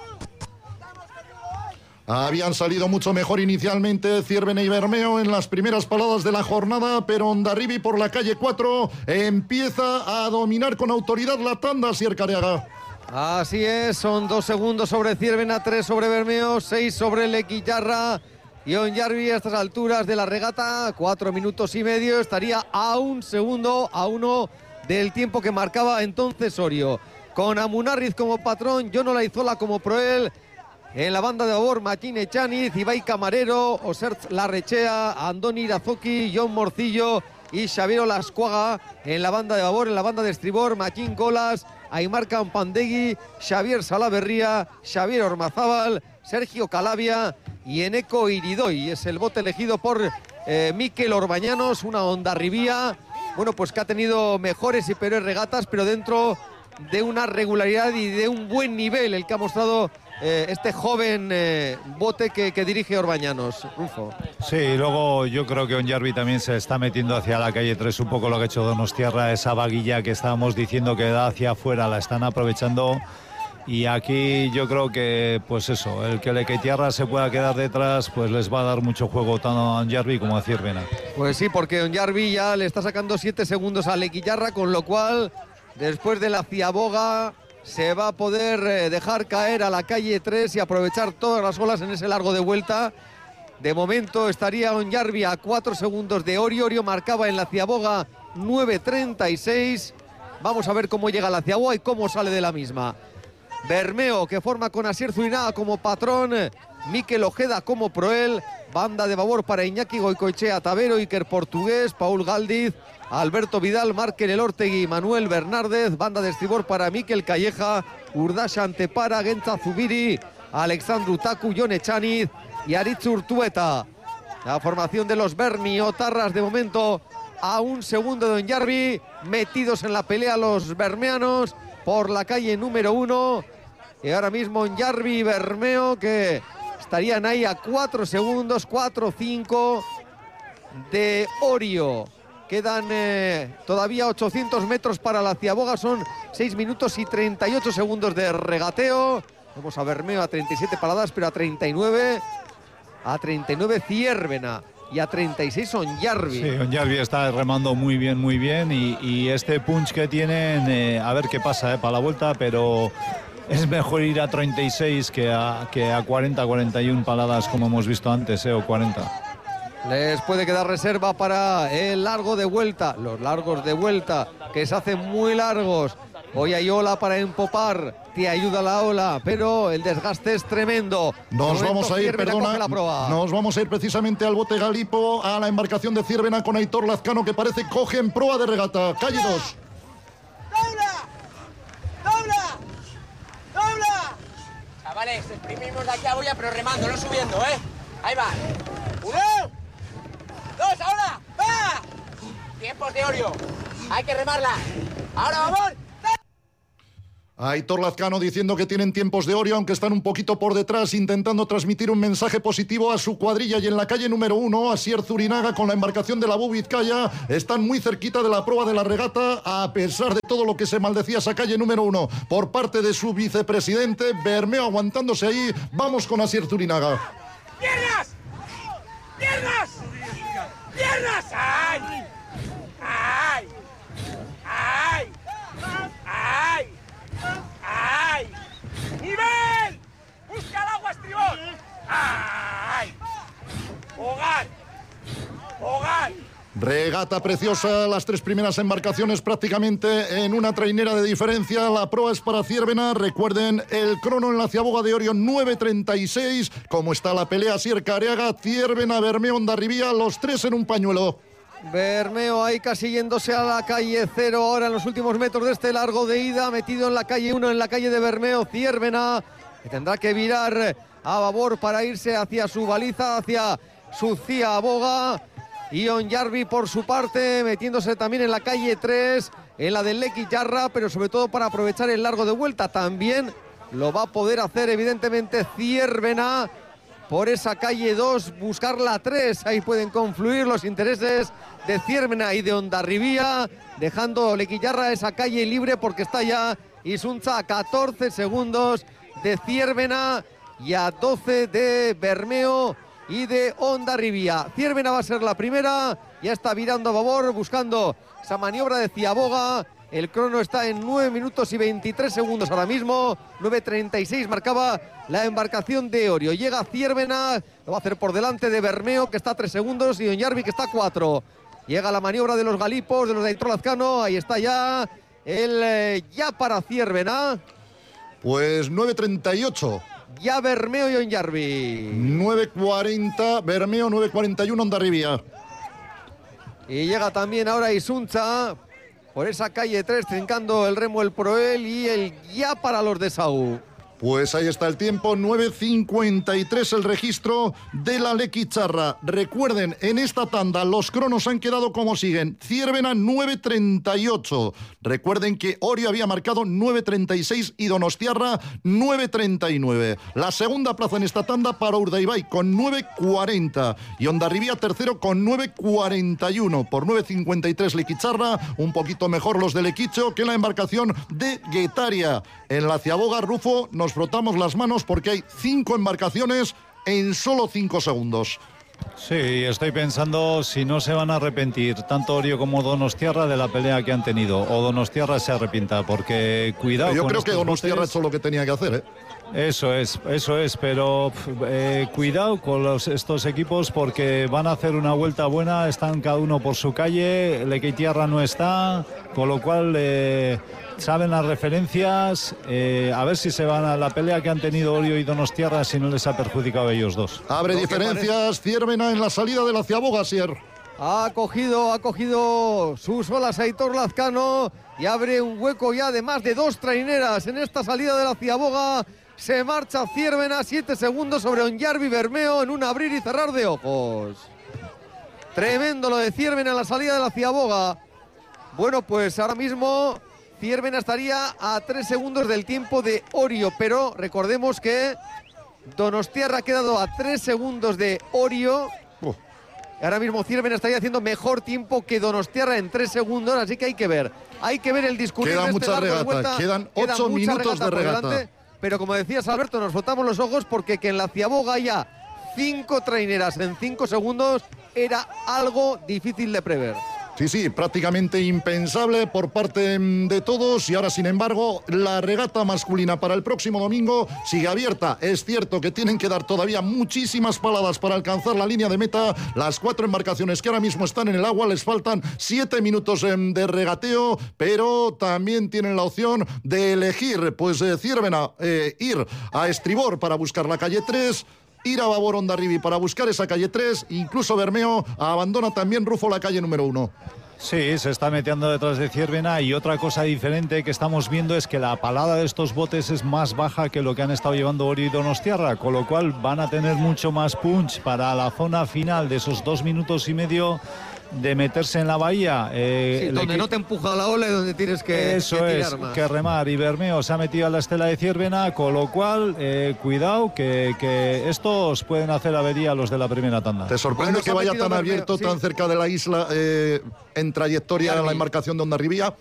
Habían salido mucho mejor inicialmente Ciervena y Bermeo en las primeras paladas de la jornada, pero Hondarribi por la calle cuatro empieza a dominar con autoridad la tanda, Sier Careaga. Así es, son dos segundos sobre Ciervena, tres sobre Bermeo, seis sobre Lequillarra y Hondarribi a estas alturas de la regata, cuatro minutos y medio, estaría a un segundo, a uno del tiempo que marcaba entonces Orio. Con Amunarriz como patrón, Jono Laizola como proel, en la banda de babor Machín Echaniz, Ibai Camarero, Osertz Larrechea, Andoni Irazoki, John Morcillo y Xavier Olascuaga. En la banda de babor, en la banda de estribor, Machín Golas, Aymar Campandegui, Xavier Salaverría, Xavier Ormazábal, Sergio Calabia y Eneco Iridoy. Es el bote elegido por eh, Mikel Orbañanos, una Hondarribía, bueno, pues que ha tenido mejores y peores regatas, pero dentro de una regularidad y de un buen nivel el que ha mostrado eh, este joven eh, bote que, que dirige Orbañanos. Rufo. Sí, y luego yo creo que Hondarribia también se está metiendo hacia la calle tres, un poco lo que ha hecho Donostiarra, esa vaguilla que estábamos diciendo que da hacia afuera, la están aprovechando. Y aquí yo creo que, pues eso, el que Lequillarra se pueda quedar detrás, pues les va a dar mucho juego tanto a Hondarribia como a Ciervena. Pues sí, porque Hondarribia ya le está sacando siete segundos a Lequillarra, con lo cual, después de la ciaboga, se va a poder eh, dejar caer a la calle tres y aprovechar todas las olas en ese largo de vuelta. De momento estaría Hondarribia a cuatro segundos de Orio. Orio marcaba en la ciaboga nueve treinta y seis. Vamos a ver cómo llega la ciaboga y cómo sale de la misma. Bermeo, que forma con Asier Zuinaga como patrón, Mikel Ojeda como proel, banda de babor para Iñaki Goicoechea Tavero, Iker Portugués, Paul Galdiz, Alberto Vidal, Markel Elortegui, Manuel Bernárdez, banda de estribor para Mikel Calleja, Urdaxa Antepara, Gentza Zubiri, Alexandru Taku, Jon Echaniz y Aritz Urtueta. La formación de los bermiotarras de momento a un segundo de Hondarribia, metidos en la pelea los bermeanos por la calle número uno. Y ahora mismo Hondarribia y Bermeo, que estarían ahí a cuatro segundos, cuatro cinco de Orio. Quedan eh, todavía ochocientos metros para la ciaboga, son seis minutos y treinta y ocho segundos de regateo. Vamos a Bermeo a treinta y siete paladas, pero a treinta y nueve, a treinta y nueve Ciervena y a treinta y seis Hondarribia. Sí, Hondarribia está remando muy bien, muy bien y, y este punch que tienen, eh, a ver qué pasa eh, para la vuelta, pero es mejor ir a treinta y seis que a, que a cuarenta, cuarenta y uno paladas como hemos visto antes, eh, o cuarenta. Les puede quedar reserva para el largo de vuelta, los largos de vuelta que se hacen muy largos. Hoy hay ola para empopar, te ayuda la ola, pero el desgaste es tremendo. Nos vamos a ir, perdona, nos vamos a ir precisamente al bote Galipo, a la embarcación de Ciervena con Aitor Lazcano, que parece coge en proa de regata. Calle dos. ¡Dobla! ¡Dobla! ¡Dobla! Chavales, exprimimos de aquí a boya, pero remando, no subiendo, ¿eh? Ahí va. Uno, dos, ahora, va. Tiempos de Orio. Hay que remarla. Ahora vamos. Aitor Lazcano diciendo que tienen tiempos de Orio, aunque están un poquito por detrás, intentando transmitir un mensaje positivo a su cuadrilla. Y en la calle número uno, Asier Zurinaga con la embarcación de la Bu Vizcaya están muy cerquita de la prueba de la regata, a pesar de todo lo que se maldecía esa calle número uno por parte de su vicepresidente. Bermeo aguantándose ahí. Vamos con Asier Zurinaga. ¡Piernas! ¡Piernas! ¡Piernas! ¡Ay! ¡Ay! ¡Ay! ¡Ay! ¡Ay! ¡Nivel! ¡Busca el agua, estribor! ¡Ay! ¡Hogar! ¡Hogar! Regata preciosa, las tres primeras embarcaciones prácticamente en una trainera de diferencia. La proa es para Ciervena. Recuerden el crono en la ciaboga de Orio, nueve treinta y seis. Como está la pelea, Asier Careaga, Ciervena, Bermeo, Hondarribía, los tres en un pañuelo. Bermeo ahí casi yéndose a la calle cero ahora en los últimos metros de este largo de ida, metido en la calle uno, en la calle de Bermeo. Ciervena, que tendrá que virar a babor para irse hacia su baliza, hacia su ciaboga. Y Onyarbi por su parte metiéndose también en la calle tres, en la del Lequillarra, pero sobre todo para aprovechar el largo de vuelta. También lo va a poder hacer evidentemente Ciervena por esa calle dos, buscar la tres. Ahí pueden confluir los intereses de Ciervena y de Hondarribía, dejando Lequillarra esa calle libre porque está ya Isunza a catorce segundos de Ciervena y a doce de Bermeo y de Hondarribía. Ciervena va a ser la primera, ya está virando a babor, buscando esa maniobra de ciaboga. El crono está en nueve minutos y veintitrés segundos ahora mismo, nueve treinta y seis marcaba la embarcación de Orio. Llega Ciervena, lo va a hacer por delante de Bermeo, que está a tres segundos, y Onyarbi, que está a cuatro. Llega la maniobra de los galipos, de los de Aitor Lazcano, ahí está ya el eh, ya para Ciervena. Pues nueve treinta y ocho. Ya Bermeo y Onyarbi. nueve cuarenta, Bermeo, nueve cuarenta y uno, Hondarribía. Y llega también ahora Isunza por esa calle tres, trincando el remo el Proel y el ya para los de Sau. Pues ahí está el tiempo, nueve cincuenta y tres el registro de la Lequicharra. Recuerden, en esta tanda los cronos han quedado como siguen. Ciervena nueve treinta y ocho. Recuerden que Orio había marcado nueve treinta y seis y Donostiarra nueve treinta y nueve. La segunda plaza en esta tanda para Urdaibai con nueve cuarenta. Y Hondarribía tercero con nueve cuarenta y uno. Por nueve cincuenta y tres Lequicharra, un poquito mejor los de Lequicho que la embarcación de Guetaria. En la ciaboga, Rufo, nos frotamos las manos porque hay cinco embarcaciones en solo cinco segundos. Sí, estoy pensando si no se van a arrepentir tanto Orio como Donostiarra de la pelea que han tenido, o Donostiarra se arrepienta, porque cuidado. Yo con creo que Donostiarra ha botes. hecho lo que tenía que hacer, ¿eh? Eso es, eso es, pero eh, cuidado con los, estos equipos porque van a hacer una vuelta buena, están cada uno por su calle, Lequitierra no está, con lo cual eh, saben las referencias, eh, a ver si se van a la pelea que han tenido Orio y Donostiarra, si no les ha perjudicado a ellos dos. Abre diferencias, Ciervena en la salida de la ciaboga, Sier. Ha cogido, ha cogido sus olas Aitor Lazcano y abre un hueco ya de más de dos traineras en esta salida de la ciaboga. Se marcha Ciervena, siete segundos sobre Onyarbi Bermeo en un abrir y cerrar de ojos. Tremendo lo de Ciervena en la salida de la ciaboga. Bueno, pues ahora mismo Ciervena estaría a tres segundos del tiempo de Orio, pero recordemos que Donostiarra ha quedado a tres segundos de Orio. Uh. Ahora mismo Ciervena estaría haciendo mejor tiempo que Donostiarra en tres segundos, así que hay que ver. Hay que ver el discurrir Queda de mucha este largo de regata, vuelta. quedan Queda ocho mucha minutos de por regata. delante, pero como decías, Alberto, nos frotamos los ojos porque que en la ciaboga haya cinco traineras en cinco segundos era algo difícil de prever. Sí, sí, prácticamente impensable por parte de todos y ahora, sin embargo, la regata masculina para el próximo domingo sigue abierta. Es cierto que tienen que dar todavía muchísimas paladas para alcanzar la línea de meta. Las cuatro embarcaciones que ahora mismo están en el agua les faltan siete minutos de regateo, pero también tienen la opción de elegir, pues eh, Ciervena, eh, ir a estribor para buscar la calle tres, ir a babor Hondarribia para buscar esa calle tres, incluso Bermeo abandona también Rufo la calle número uno. Sí, se está metiendo detrás de Ciervena y otra cosa diferente que estamos viendo es que la palada de estos botes es más baja que lo que han estado llevando Orio y Donostiarra, con lo cual van a tener mucho más punch para la zona final de esos dos minutos y medio de meterse en la bahía. Eh, sí, donde no te empuja la ola y donde tienes que, Eso que es, tirar más. que remar. Y Bermeo se ha metido a la estela de Ciervena, con lo cual, eh, cuidado, que, que estos pueden hacer avería a los de la primera tanda. ¿Te sorprende Bueno, que vaya tan Bermeo, abierto, sí. tan cerca de la isla, eh, en trayectoria a la embarcación de Hondarribía?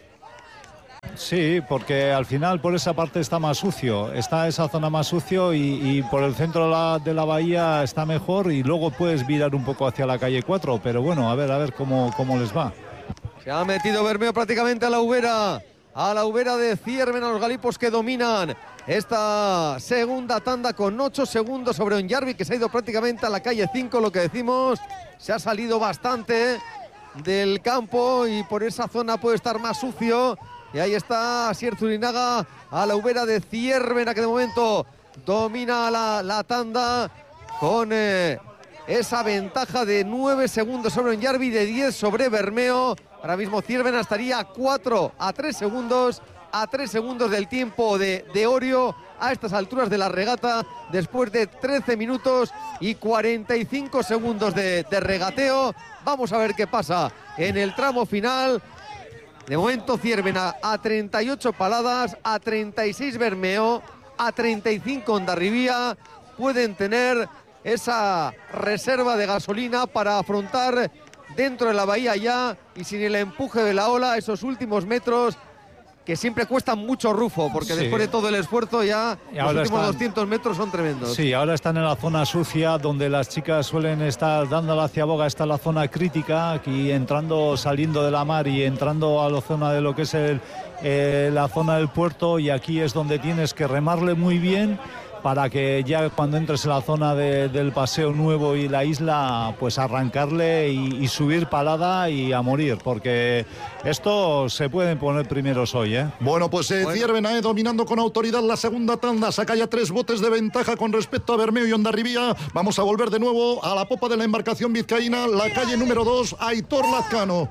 Sí, porque al final por esa parte está más sucio, está esa zona más sucio y, y por el centro de la, de la bahía está mejor y luego puedes virar un poco hacia la calle cuatro, pero bueno, a ver, a ver cómo, cómo les va. Se ha metido Bermeo prácticamente a la ubera, a la ubera de Ciervena, los galipos que dominan esta segunda tanda con ocho segundos sobre Onyarbi, que se ha ido prácticamente a la calle cinco, lo que decimos, se ha salido bastante del campo y por esa zona puede estar más sucio. Y ahí está Asier Zurinaga a la ubera de Ciervena, que de momento domina la, la tanda con eh, esa ventaja de nueve segundos sobre Onyarbi, de diez sobre Bermeo. Ahora mismo Ciervena estaría a cuatro a tres segundos, a tres segundos del tiempo de, de Orio a estas alturas de la regata, después de trece minutos y cuarenta y cinco segundos de, de regateo. Vamos a ver qué pasa en el tramo final. De momento Ciervena a treinta y ocho paladas, a treinta y seis Bermeo, a treinta y cinco Hondarribía. Pueden tener esa reserva de gasolina para afrontar dentro de la bahía ya y sin el empuje de la ola esos últimos metros que siempre cuestan mucho, Rufo, porque Sí. después de todo el esfuerzo ya Y los ahora últimos están- doscientos metros son tremendos. Sí, ahora están en la zona sucia donde las chicas suelen estar dándola hacia boga. Está la zona crítica, aquí entrando, saliendo de la mar y entrando a la zona de lo que es el, eh, la zona del puerto, y aquí es donde tienes que remarle muy bien para que ya cuando entres en la zona de, del paseo nuevo y la isla, pues arrancarle y, y subir palada y a morir, porque estos se pueden poner primeros hoy, ¿eh? Bueno, pues eh, Bueno. Ciervena eh, dominando con autoridad la segunda tanda, saca ya tres botes de ventaja con respecto a Bermeo y Hondarribía. Vamos a volver de nuevo a la popa de la embarcación vizcaína, la calle número dos, Aitor Lazcano.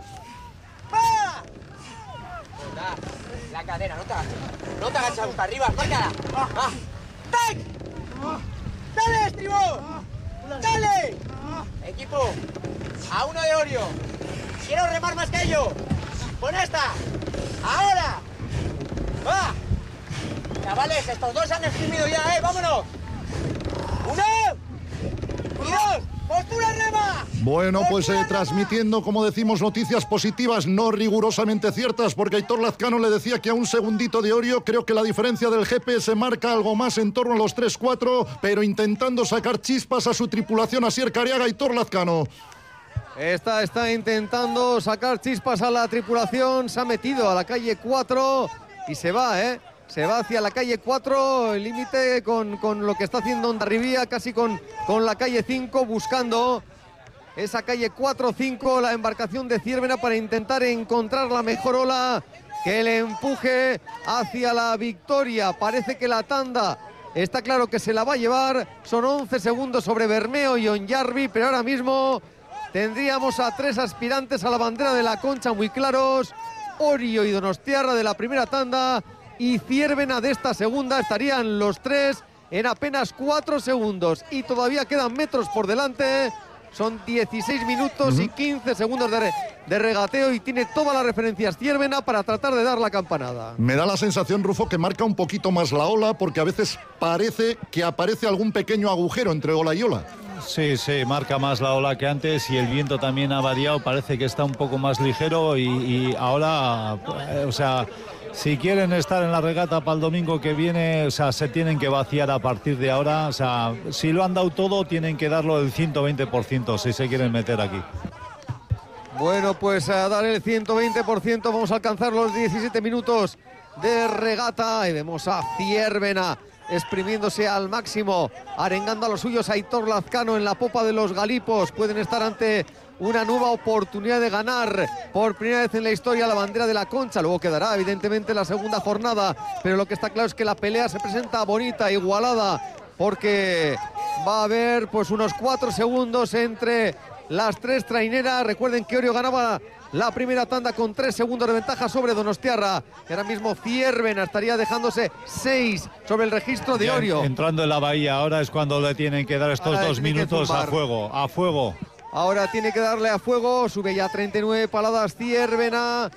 La cadera, no te agaches. No te agaches hasta arriba, márcala. Ah. ¡Tac! ¡Dale, estribor! ¡Dale! Equipo, a uno de Orio. Quiero remar más que ellos. Con esta. ¡Ahora! ¡Va! Chavales, estos dos se han exprimido ya, ¿eh? ¡Vámonos! ¡Uno! ¡Y dos! ¡Postura rema! Bueno, pues eh, transmitiendo, como decimos, noticias positivas, no rigurosamente ciertas, porque Aitor Lazcano le decía que a un segundito de Orio, creo que la diferencia del G P S marca algo más en torno a los tres cuatro, pero intentando sacar chispas a su tripulación, Asier Cariaga, Aitor Lazcano. Está, está intentando sacar chispas a la tripulación, se ha metido a la calle cuatro y se va, ¿eh? Se va hacia la calle cuatro, el límite con, con lo que está haciendo Hondarribía, casi con, con la calle cinco, buscando esa calle cuatro cinco, la embarcación de Ciervena, para intentar encontrar la mejor ola que le empuje hacia la victoria. Parece que la tanda está claro que se la va a llevar, son once segundos sobre Bermeo y Onyarbi, pero ahora mismo tendríamos a tres aspirantes a la bandera de la Concha muy claros: Orio y Donostiarra de la primera tanda y Ciervena de esta segunda. Estarían los tres en apenas cuatro segundos y todavía quedan metros por delante. Son dieciséis minutos uh-huh. y quince segundos de, re, de regateo y tiene todas las referencias Ciervena para tratar de dar la campanada. Me da la sensación, Rufo, que marca un poquito más la ola, porque a veces parece que aparece algún pequeño agujero entre ola y ola. Sí, sí, marca más la ola que antes y el viento también ha variado, parece que está un poco más ligero y, y ahora, eh, o sea, si quieren estar en la regata para el domingo que viene, o sea, se tienen que vaciar a partir de ahora, o sea, si lo han dado todo, tienen que darlo del ciento veinte por ciento si se quieren meter aquí. Bueno, pues a dar el ciento veinte por ciento, vamos a alcanzar los diecisiete minutos de regata y vemos a Ciervena exprimiéndose al máximo, arengando a los suyos. Aitor Lazcano en la popa de los galipos, pueden estar ante una nueva oportunidad de ganar por primera vez en la historia la bandera de la Concha. Luego quedará evidentemente la segunda jornada, pero lo que está claro es que la pelea se presenta bonita, igualada, porque va a haber pues unos cuatro segundos entre las tres traineras. Recuerden que Orio ganaba la primera tanda con tres segundos de ventaja sobre Donostiarra, y ahora mismo Ciervena estaría dejándose seis sobre el registro de Ya, Orio. entrando en la bahía, ahora es cuando le tienen que dar estos Ahora dos tiene que minutos a zumbar. fuego, a fuego. Ahora tiene que darle a fuego, sube ya treinta y nueve paladas Ziervena,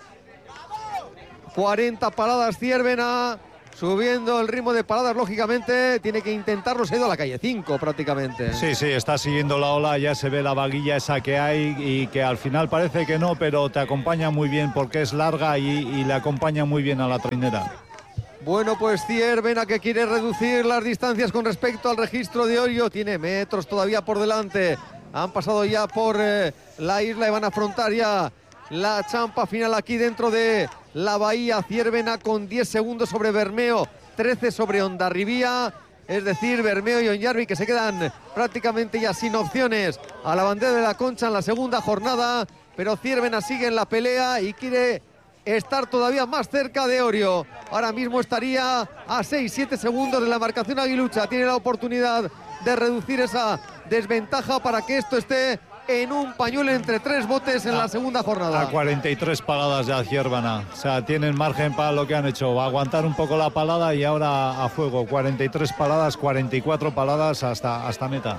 cuarenta paladas Ziervena, subiendo el ritmo de paladas, lógicamente, tiene que intentarlo, se ha ido a la calle cinco prácticamente. Sí, sí, está siguiendo la ola, ya se ve la vaguilla esa que hay y que al final parece que no, pero te acompaña muy bien porque es larga y, y le acompaña muy bien a la trainera. Bueno, pues Ziervena, que quiere reducir las distancias con respecto al registro de Orio, tiene metros todavía por delante. Han pasado ya por eh, la isla y van a afrontar ya la champa final aquí dentro de la bahía. Ziervena con diez segundos sobre Bermeo, trece sobre Hondarribía. Es decir, Bermeo y Onyarbi que se quedan prácticamente ya sin opciones a la bandera de la Concha en la segunda jornada. Pero Ziervena sigue en la pelea y quiere estar todavía más cerca de Orio. Ahora mismo estaría a seis siete segundos de la marcación aguilucha. Tiene la oportunidad de reducir esa desventaja para que esto esté en un pañuelo entre tres botes en la segunda jornada. A cuarenta y tres paladas ya Ziervena. O sea, tienen margen para lo que han hecho. Va a aguantar un poco la palada y ahora a fuego. cuarenta y tres paladas, cuarenta y cuatro paladas hasta, hasta meta.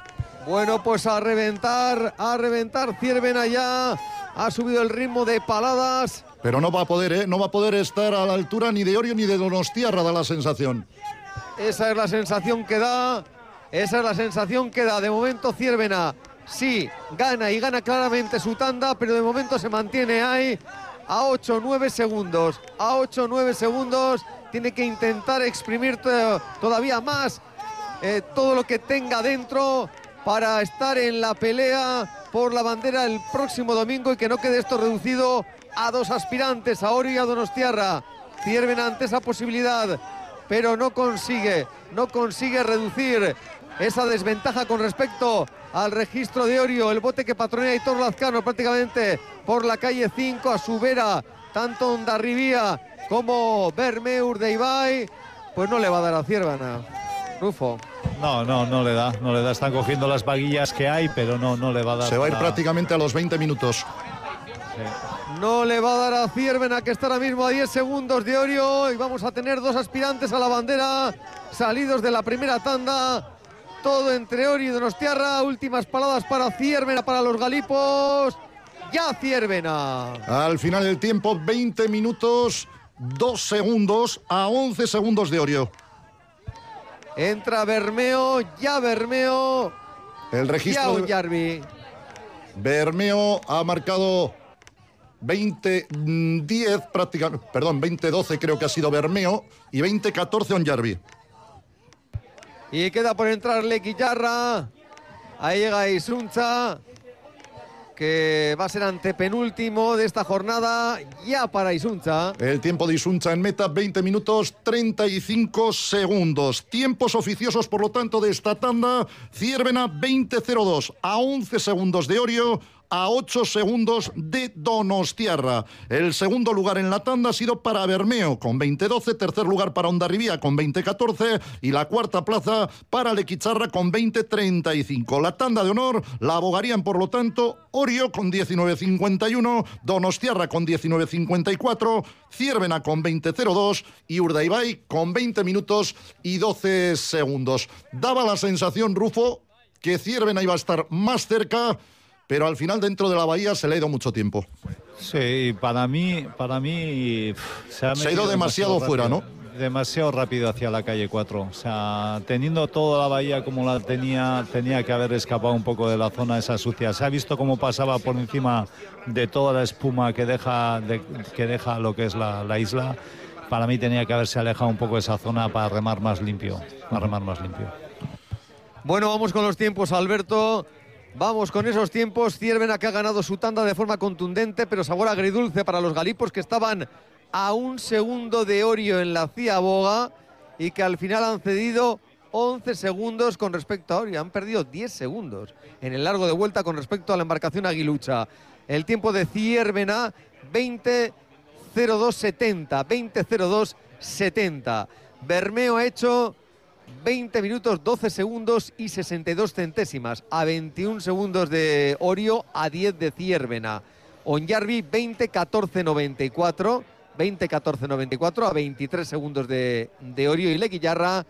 Bueno, pues a reventar, a reventar Ziervena ya. Ha subido el ritmo de paladas. Pero no va a poder, ¿eh? No va a poder estar a la altura ni de Orio ni de Donostiarra, da la sensación. Esa es la sensación que da. Esa es la sensación que da. De momento Ziervena sí gana y gana claramente su tanda, pero de momento se mantiene ahí a ocho o nueve segundos. A ocho o nueve segundos tiene que intentar exprimir to- todavía más eh, todo lo que tenga dentro para estar en la pelea por la bandera el próximo domingo y que no quede esto reducido a dos aspirantes, a Orio y a Donostiarra. Ziervena ante esa posibilidad, pero no consigue, no consigue reducir esa desventaja con respecto al registro de Orio. El bote que patronea Aitor Lazcano prácticamente por la calle cinco, a su vera tanto Hondarribía como Bermeur de Ibai, pues no le va a dar a Ziervena. Rufo. No, no, no le da, no le da. Están cogiendo las vaguillas que hay, pero no, no le va a dar. Se va a ir nada. prácticamente a los veinte minutos. Sí. No le va a dar a Ziervena, que está ahora mismo a diez segundos de Orio, y vamos a tener dos aspirantes a la bandera salidos de la primera tanda. Todo entre Orio y Donostiarra. Últimas paladas para Ziervena, para los galipos. Ya Ziervena. Al final del tiempo, veinte minutos, dos segundos a once segundos de Orio. Entra Bermeo, ya Bermeo. El registro ya de Onyarbi. Bermeo ha marcado veinte diez prácticamente, perdón, veinte doce creo que ha sido Bermeo y veinte catorce Onyarbi. Y queda por entrar Lequillarra. Ahí llega Isuncha, que va a ser antepenúltimo de esta jornada, ya para Isuncha. El tiempo de Isuncha en meta, veinte minutos, treinta y cinco segundos. Tiempos oficiosos, por lo tanto, de esta tanda. Ziervena, veinte cero dos, a once segundos de Orio, a ocho segundos de Donostiarra. El segundo lugar en la tanda ha sido para Bermeo con veinte doce, tercer lugar para Hondarribía con veinte catorce y la cuarta plaza para Lequicharra con veinte treinta y cinco. La tanda de honor la abogarían, por lo tanto, Orio con diecinueve cincuenta y uno, Donostiarra con diecinueve cincuenta y cuatro, Ziervena con veinte cero dos y Urdaibai con veinte minutos y doce segundos. Daba la sensación, Rufo, que Ziervena iba a estar más cerca, pero al final dentro de la bahía se le ha ido mucho tiempo. Sí, para mí, para mí se ha, se ha ido demasiado, demasiado fuera, rápido, ¿no? Demasiado rápido hacia la calle cuatro. O sea, teniendo toda la bahía como la tenía, tenía que haber escapado un poco de la zona esa sucia. Se ha visto cómo pasaba por encima de toda la espuma que deja, de, que deja lo que es la, la isla. Para mí tenía que haberse alejado un poco de esa zona para remar más limpio, para remar más limpio. Bueno, vamos con los tiempos, Alberto. Vamos con esos tiempos. Ziervena, que ha ganado su tanda de forma contundente, pero sabor agridulce para los galipos, que estaban a un segundo de Orio en la ciaboga y que al final han cedido once segundos con respecto a Orio. Han perdido diez segundos en el largo de vuelta con respecto a la embarcación aguilucha. El tiempo de Ziervena, veinte cero dos setenta. veinte cero dos setenta. Bermeo ha hecho veinte minutos, doce segundos y sesenta y dos centésimas, a veintiún segundos de Orio, a diez de Ziervena. Onyarbi, veinte catorce noventa y cuatro, veinte catorce noventa y cuatro, a veintitrés segundos de, de Orio, y Lequillarra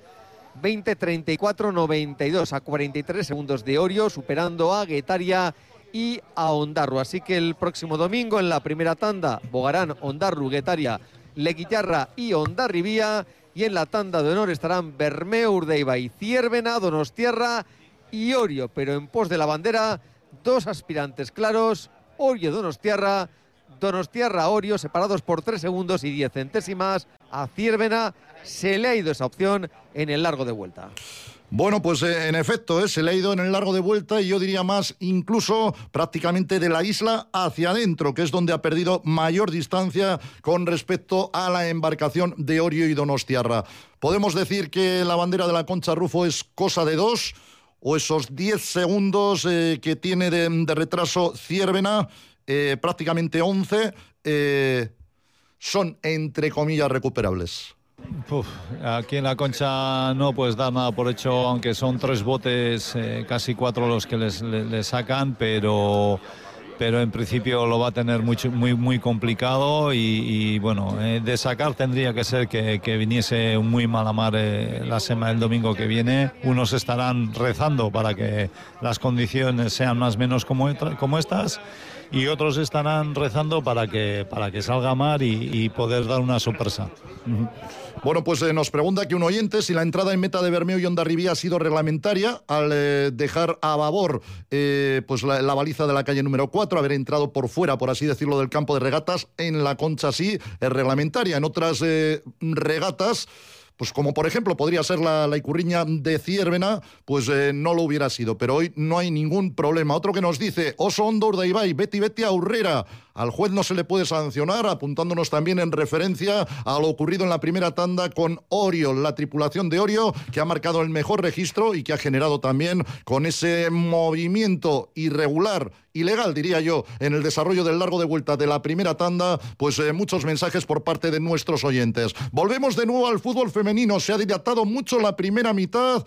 veinte treinta y cuatro noventa y dos, a cuarenta y tres segundos de Orio, superando a Guetaria y a Ondarru. Así que el próximo domingo en la primera tanda Bogarán, Ondarru, Guetaria, Leguitarra y Hondarribia, y en la tanda de honor estarán Bermeo, Urdaibai, Ziérbena, Donostiarra y Orio, pero en pos de la bandera dos aspirantes claros: Orio, Donostiarra, Donostiarra, Orio, separados por tres segundos y diez centésimas. A Ziérbena se le ha ido esa opción en el largo de vuelta. Bueno, pues eh, en efecto, eh, se le ha ido en el largo de vuelta, y yo diría más incluso prácticamente de la isla hacia adentro, que es donde ha perdido mayor distancia con respecto a la embarcación de Orio y Donostiarra. ¿Podemos decir que la bandera de la Concha Rufo es cosa de dos, o esos diez segundos eh, que tiene de, de retraso Ziérbena, eh, prácticamente once, eh, son entre comillas recuperables? Uf, aquí en la Concha no puedes dar nada por hecho, aunque son tres botes, eh, casi cuatro los que les, les, les sacan, pero, pero en principio lo va a tener muy, muy, muy complicado, y, y bueno, eh, de sacar tendría que ser que, que viniese un muy mala mar eh, la semana del domingo que viene. Unos estarán rezando para que las condiciones sean más o menos como, como estas, y otros estarán rezando para que, para que salga mar y, y poder dar una sorpresa. Uh-huh. Bueno, pues eh, nos pregunta aquí un oyente si la entrada en meta de Bermeo y Hondarribia ha sido reglamentaria al eh, dejar a babor eh, pues la, la baliza de la calle número cuatro, haber entrado por fuera, por así decirlo, del campo de regatas. En la Concha sí es reglamentaria. En otras eh, regatas, pues como por ejemplo podría ser la, la Icurriña de Ziérbena, pues eh, no lo hubiera sido, pero hoy no hay ningún problema. Otro que nos dice: Oso Ondo Urdaibai, Beti Beti Aurrera. Al juez no se le puede sancionar, apuntándonos también en referencia a lo ocurrido en la primera tanda con Orio, la tripulación de Orio, que ha marcado el mejor registro y que ha generado también, con ese movimiento irregular, ilegal diría yo, en el desarrollo del largo de vuelta de la primera tanda, pues eh, muchos mensajes por parte de nuestros oyentes. Volvemos de nuevo al fútbol femenino. Se ha dilatado mucho la primera mitad,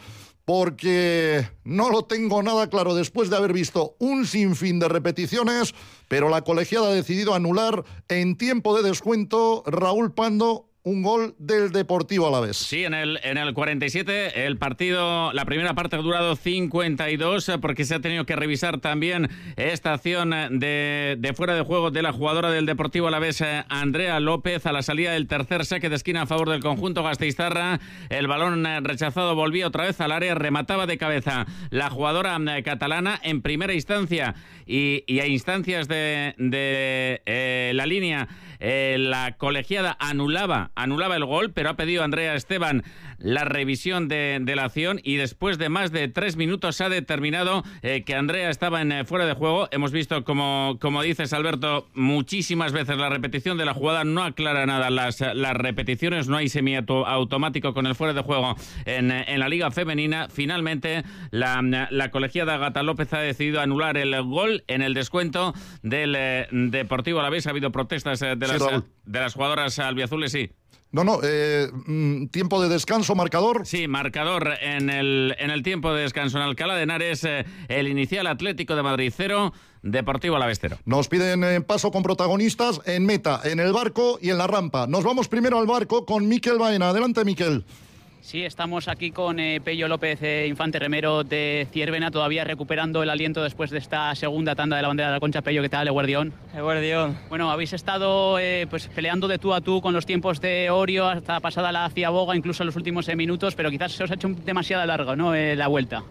porque no lo tengo nada claro después de haber visto un sinfín de repeticiones, pero la colegiada ha decidido anular en tiempo de descuento, Raúl Pando, un gol del Deportivo Alavés. Sí, en el, en el cuarenta y siete el partido, la primera parte ha durado cincuenta y dos, porque se ha tenido que revisar también esta acción de, de fuera de juego de la jugadora del Deportivo Alavés, Andrea López, a la salida del tercer saque de esquina a favor del conjunto gasteiztarra. El balón rechazado volvía otra vez al área, remataba de cabeza la jugadora catalana en primera instancia, y, y a instancias de, de eh, la línea, eh, la colegiada anulaba anulaba el gol, pero ha pedido Andrea Esteban la revisión de, de la acción, y después de más de tres minutos se ha determinado eh, que Andrea estaba en eh, fuera de juego. Hemos visto, como, como dices, Alberto, muchísimas veces la repetición de la jugada no aclara nada. Las, las repeticiones, no hay semiautomático con el fuera de juego en, en la Liga Femenina. Finalmente, la, la colegiada Gata López ha decidido anular el gol en el descuento del eh, Deportivo Alavés. Ha habido protestas eh, de, las, sí, de las jugadoras albiazules, sí. No, no, eh, tiempo de descanso, marcador. Sí, marcador en el, en el tiempo de descanso en Alcalá de Henares, eh, el inicial Atlético de Madrid cero, Deportivo Alavés cero. Nos piden eh, paso con protagonistas en meta, en el barco y en la rampa. Nos vamos primero al barco con Miquel Baena. Adelante, Miquel. Sí, estamos aquí con eh, Pello López, eh, infante remero de Ziérbena, todavía recuperando el aliento después de esta segunda tanda de la bandera de la Concha. Pello, ¿qué tal, Eguardión? Eguardión. Bueno, habéis estado eh, pues peleando de tú a tú con los tiempos de Orio hasta pasada la Ciaboga, incluso en los últimos eh, minutos, pero quizás se os ha hecho demasiado largo, ¿no?, eh, la vuelta.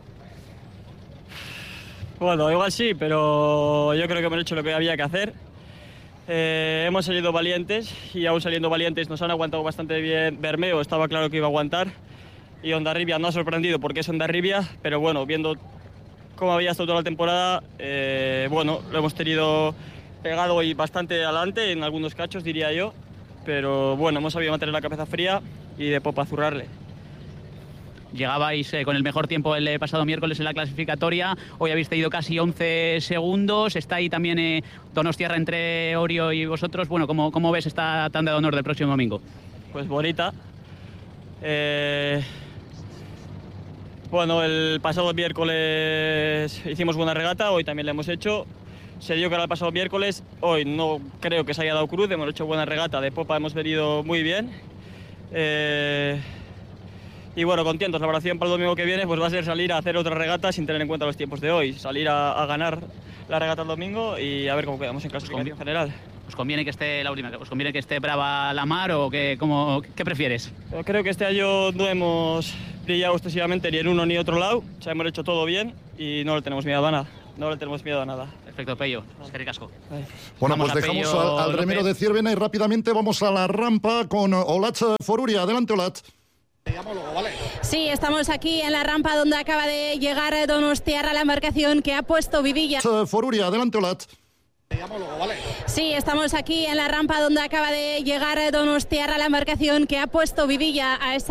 Bueno, igual sí, pero yo creo que hemos hecho lo que había que hacer. Eh, hemos salido valientes, y aún saliendo valientes nos han aguantado bastante bien. Bermeo estaba claro que iba a aguantar, y Hondarribia no ha sorprendido porque es Hondarribia, pero bueno, viendo cómo había estado toda la temporada, eh, bueno, lo hemos tenido pegado y bastante adelante en algunos cachos, diría yo, pero bueno, hemos sabido mantener la cabeza fría y de popa zurrarle. Llegabais eh, con el mejor tiempo el eh, pasado miércoles en la clasificatoria, hoy habéis tenido casi once segundos, está ahí también eh, Donostiarra entre Orio y vosotros. Bueno, ¿cómo, cómo ves esta tanda de honor del próximo domingo? Pues bonita. Eh... Bueno, el pasado miércoles hicimos buena regata, hoy también la hemos hecho. Se dio que era el pasado miércoles, hoy no creo que se haya dado cruz, hemos hecho buena regata, de popa hemos venido muy bien. Eh... y bueno, contentos. La valoración para el domingo que viene pues va a ser salir a hacer otra regata sin tener en cuenta los tiempos de hoy, salir a, a ganar la regata el domingo y a ver cómo quedamos en clasificación general. ¿Os conviene que esté la última? ¿Os conviene que esté brava la mar o que, cómo, qué prefieres? Yo creo que este año no hemos brillado excesivamente ni en uno ni otro lado, o sea, hemos hecho todo bien y no le tenemos miedo a nada. No le tenemos miedo a nada. Perfecto, Pello. Es que ricasco. Bueno, pues dejamos al, al remero de Ciervena y rápidamente vamos a la rampa con Olatz Foruria. Adelante, Olatz. Sí, estamos aquí en la rampa donde acaba de llegar Donostiarra, la embarcación que ha puesto Vivilla. Foruria, adelante, Olatz. Sí, estamos aquí en la rampa donde acaba de llegar Donostiarra, la embarcación que ha puesto Vivilla a esa